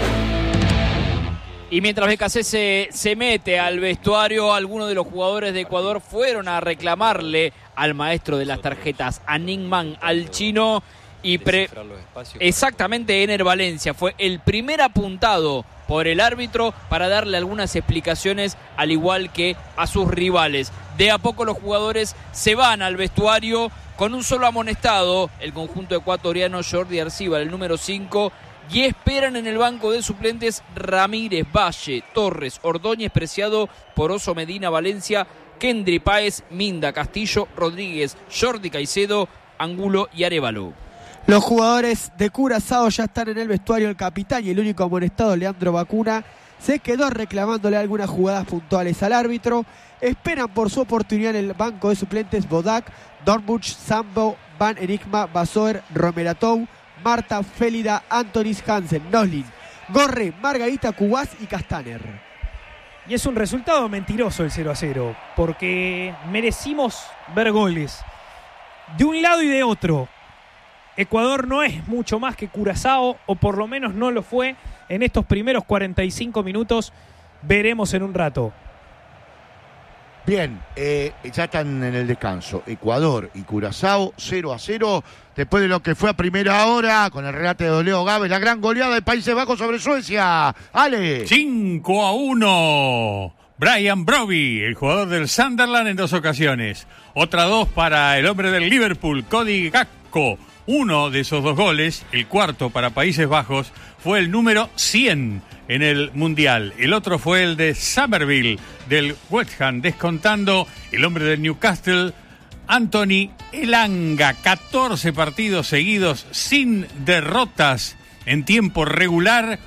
Y mientras B K C se, se mete al vestuario, algunos de los jugadores de Ecuador fueron a reclamarle al maestro de las tarjetas, a Ningman, al chino. Y pre... Exactamente, Ener Valencia fue el primer apuntado por el árbitro para darle algunas explicaciones, al igual que a sus rivales. De a poco los jugadores se van al vestuario con un solo amonestado, el conjunto ecuatoriano Jordi Arcíbal, el número cinco, y esperan en el banco de suplentes Ramírez, Valle, Torres, Ordóñez, Preciado, Poroso, Medina, Valencia, Kendry Páez, Minda, Castillo, Rodríguez, Jordi Caicedo, Angulo y Arévalo. Los jugadores de Curazao ya están en el vestuario. El capitán y el único amonestado, Leandro Vacuna, se quedó reclamándole algunas jugadas puntuales al árbitro. Esperan por su oportunidad en el banco de suplentes Bodak, Dornbuch, Sambo, Van Enigma, Basoer, Romeratou, Marta, Félida, Antonis, Hansen, Noslin, Gorre, Margarita, Cubás y Castaner. Y es un resultado mentiroso el cero a cero, porque merecimos ver goles. de un lado y de otro. Ecuador no es mucho más que Curazao, o por lo menos no lo fue en estos primeros cuarenta y cinco minutos. Veremos en un rato. Bien, eh, ya están en el descanso. Ecuador y Curazao, cero a cero. Después de lo que fue a primera hora, con el regate de Leo Gávez, la gran goleada de Países Bajos sobre Suecia. ¡Ale! cinco a uno. Brian Brobbey, el jugador del Sunderland, en dos ocasiones. Otra dos para el hombre del Liverpool, Cody Gakpo. Uno de esos dos goles, el cuarto para Países Bajos, fue el número cien en el Mundial. El otro fue el de Somerville, del West Ham, descontando el hombre del Newcastle, Anthony Elanga. catorce partidos seguidos sin derrotas en tiempo regular.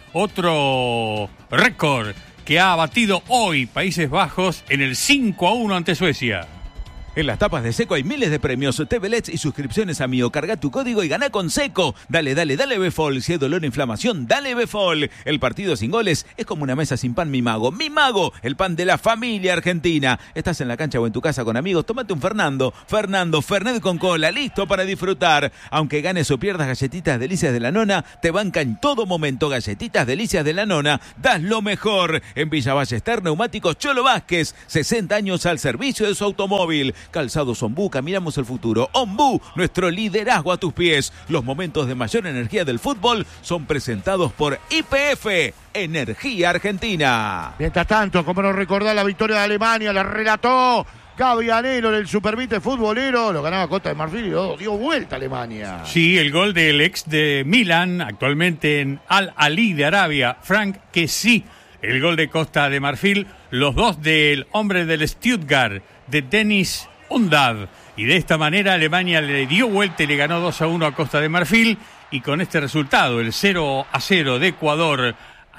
Otro récord que ha batido hoy Países Bajos en el cinco a uno ante Suecia. En las tapas de Seco hay miles de premios, T V L E Ds y suscripciones a Mío. Carga tu código y gana con Seco. Dale, dale, dale Befol. Si hay dolor o inflamación, dale Befol. El partido sin goles es como una mesa sin pan, mi mago. Mi mago, el pan de la familia argentina. Estás en la cancha o en tu casa con amigos, tómate un Fernando. Fernando, Fernet con cola, listo para disfrutar. Aunque ganes o pierdas, Galletitas Delicias de la Nona te banca en todo momento. Galletitas Delicias de la Nona, das lo mejor. En Villa Ballester, Neumáticos Cholo Vázquez, sesenta años al servicio de su automóvil. Calzados Ombú, caminamos el futuro. Ombú, nuestro liderazgo a tus pies. Los momentos de mayor energía del fútbol son presentados por Y P F, Energía Argentina. Mientras tanto, como nos recordó la victoria de Alemania, la relató Gavianero en el Supervite futbolero, lo ganaba Costa de Marfil y dio, dio vuelta a Alemania. Sí, el gol del ex de Milan, actualmente en Al Ahly de Arabia, Frank Kessie. El gol de Costa de Marfil, los dos del hombre del Stuttgart, de Dennis Undad. Y de esta manera Alemania le dio vuelta y le ganó dos a uno a Costa de Marfil. Y con este resultado, el cero a cero de Ecuador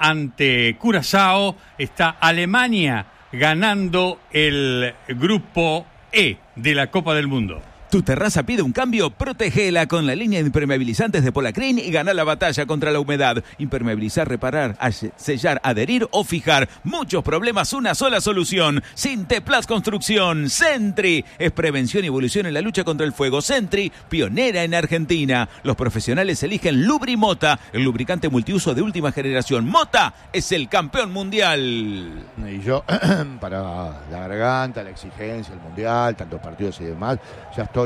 ante Curazao, está Alemania ganando el grupo E de la Copa del Mundo. ¿Tu terraza pide un cambio? Protégela con la línea de impermeabilizantes de Polacrin y gana la batalla contra la humedad. Impermeabilizar, reparar, sellar, adherir o fijar. Muchos problemas, una sola solución. Sinteplas Construcción. Sentry es prevención y evolución en la lucha contra el fuego. Sentry, pionera en Argentina. Los profesionales eligen Lubrimota, el lubricante multiuso de última generación. Mota es el campeón mundial. Y yo, para la garganta, la exigencia, el mundial, tantos partidos y demás, ya estoy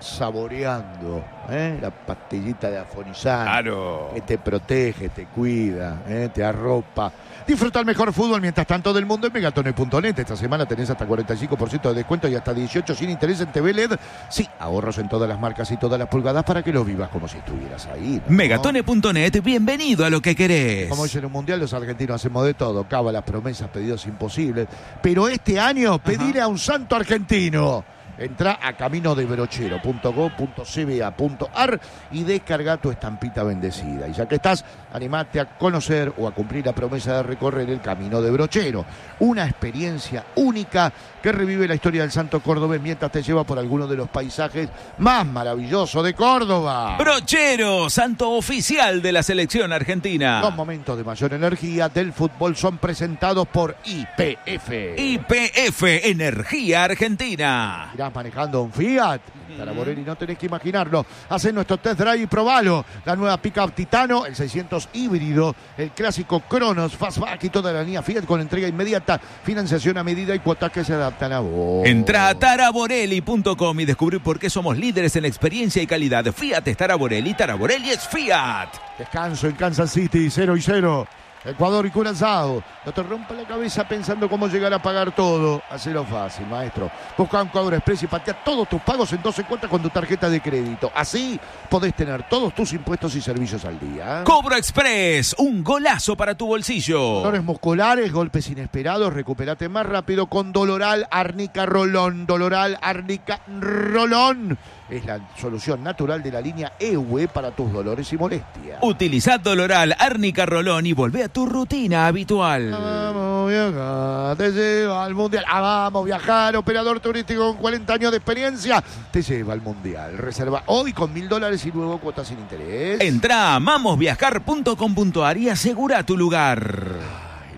saboreando ¿eh? la pastillita de afonizante, claro, que te protege, te cuida, ¿eh? te arropa. Disfruta el mejor fútbol mientras tanto del mundo en Megatone punto net. Esta semana tenés hasta cuarenta y cinco por ciento de descuento y hasta dieciocho sin interés en T V L E D. Sí, ahorros en todas las marcas y todas las pulgadas para que lo vivas como si estuvieras ahí, ¿no? Megatone punto net, bienvenido a lo que querés. Como dicen en un mundial, los argentinos hacemos de todo. Cábalas, promesas, pedidos imposibles. Pero este año, pedirle a un santo argentino. Entrá a camino de brochero punto go punto c b a punto a r y descarga tu estampita bendecida. Y ya que estás, animate a conocer o a cumplir la promesa de recorrer el Camino de Brochero. Una experiencia única que revive la historia del santo cordobés mientras te lleva por alguno de los paisajes más maravillosos de Córdoba. Brochero, santo oficial de la selección argentina. Los momentos de mayor energía del fútbol son presentados por Y P F. Y P F, Energía Argentina. Irás manejando un Fiat, Taraborelli, no tenés que imaginarlo. Hacé nuestro test drive y probalo. La nueva pickup Titano, el seiscientos híbrido, el clásico Cronos, Fastback y toda la línea Fiat con entrega inmediata, financiación a medida y cuotas que se adaptan a vos. Entra a taraborelli punto com y descubrí por qué somos líderes en experiencia y calidad. Fiat es Taraborelli, Taraborelli es Fiat. Descanso en Kansas City, cero y cero. Ecuador y Curazao. No te rompa la cabeza pensando cómo llegar a pagar todo. Hacelo fácil, maestro. Busca un Ecuador Express y patea todos tus pagos en doce cuotas con tu tarjeta de crédito. Así podés tener todos tus impuestos y servicios al día. Cobro Express, un golazo para tu bolsillo. Dolores musculares, golpes inesperados, recupérate más rápido con Doloral Árnica Rolón. Doloral Árnica Rolón. Es la solución natural de la línea E U E para tus dolores y molestias. Utilizad Doloral Árnica Rolón y volvé a tu rutina habitual. Vamos viajar, te lleva al mundial. Ah, vamos viajar, operador turístico con cuarenta años de experiencia. Te lleva al mundial. Reserva hoy con mil dólares y luego cuotas sin interés. Entrá a mamosviajar punto com punto a r y asegura tu lugar. Ay, la carne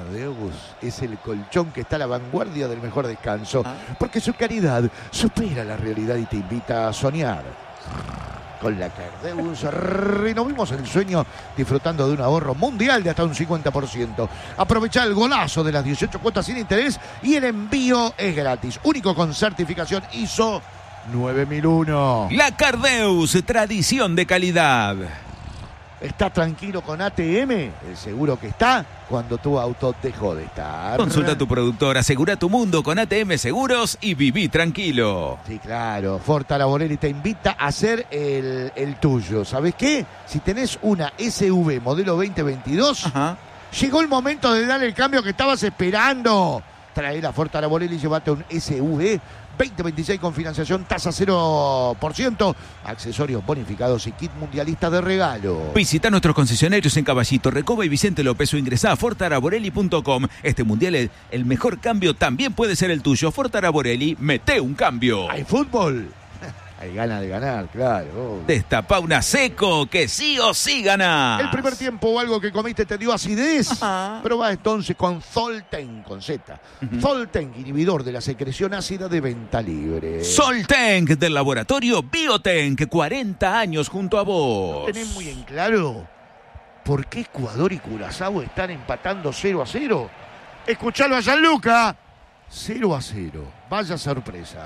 Cardeus es el colchón que está a la vanguardia del mejor descanso, porque su calidad supera la realidad y te invita a soñar. Con la Cardeus renovemos el sueño disfrutando de un ahorro mundial de hasta un cincuenta por ciento. Aprovecha el golazo de las dieciocho cuotas sin interés y el envío es gratis. Único con certificación I S O nueve mil uno. La Cardeus, tradición de calidad. ¿Está tranquilo con A T M? El seguro que está cuando tu auto dejó de estar. Consulta a tu productor, asegura tu mundo con A T M Seguros y viví tranquilo. Sí, claro. Ford Araborelli te invita a hacer el, el tuyo. ¿Sabes qué? Si tenés una S U V modelo veinte veintidós, ajá, llegó el momento de dar el cambio que estabas esperando. Trae la Ford Araborelli y llévate un S U V veinte veintiséis con financiación, tasa cero por ciento, accesorios bonificados y kit mundialista de regalo. Visita nuestros concesionarios en Caballito, Recoba y Vicente López o ingresá a ford araborelli punto com. Este mundial, el, el mejor cambio también puede ser el tuyo. Ford Araborelli, mete un cambio. ¿Hay fútbol? Hay ganas de ganar, claro. Destapa una Seco, que sí o sí gana. El primer tiempo o algo que comiste te dio acidez. Ajá. Probá entonces con Zolten, con Z. Uh-huh. Zolten, inhibidor de la secreción ácida de venta libre. Zolten, del laboratorio Biotenk, cuarenta años junto a vos. ¿No tenés muy en claro por qué Ecuador y Curazao están empatando cero a cero? Escuchalo a Gianluca. cero a cero. Vaya sorpresa.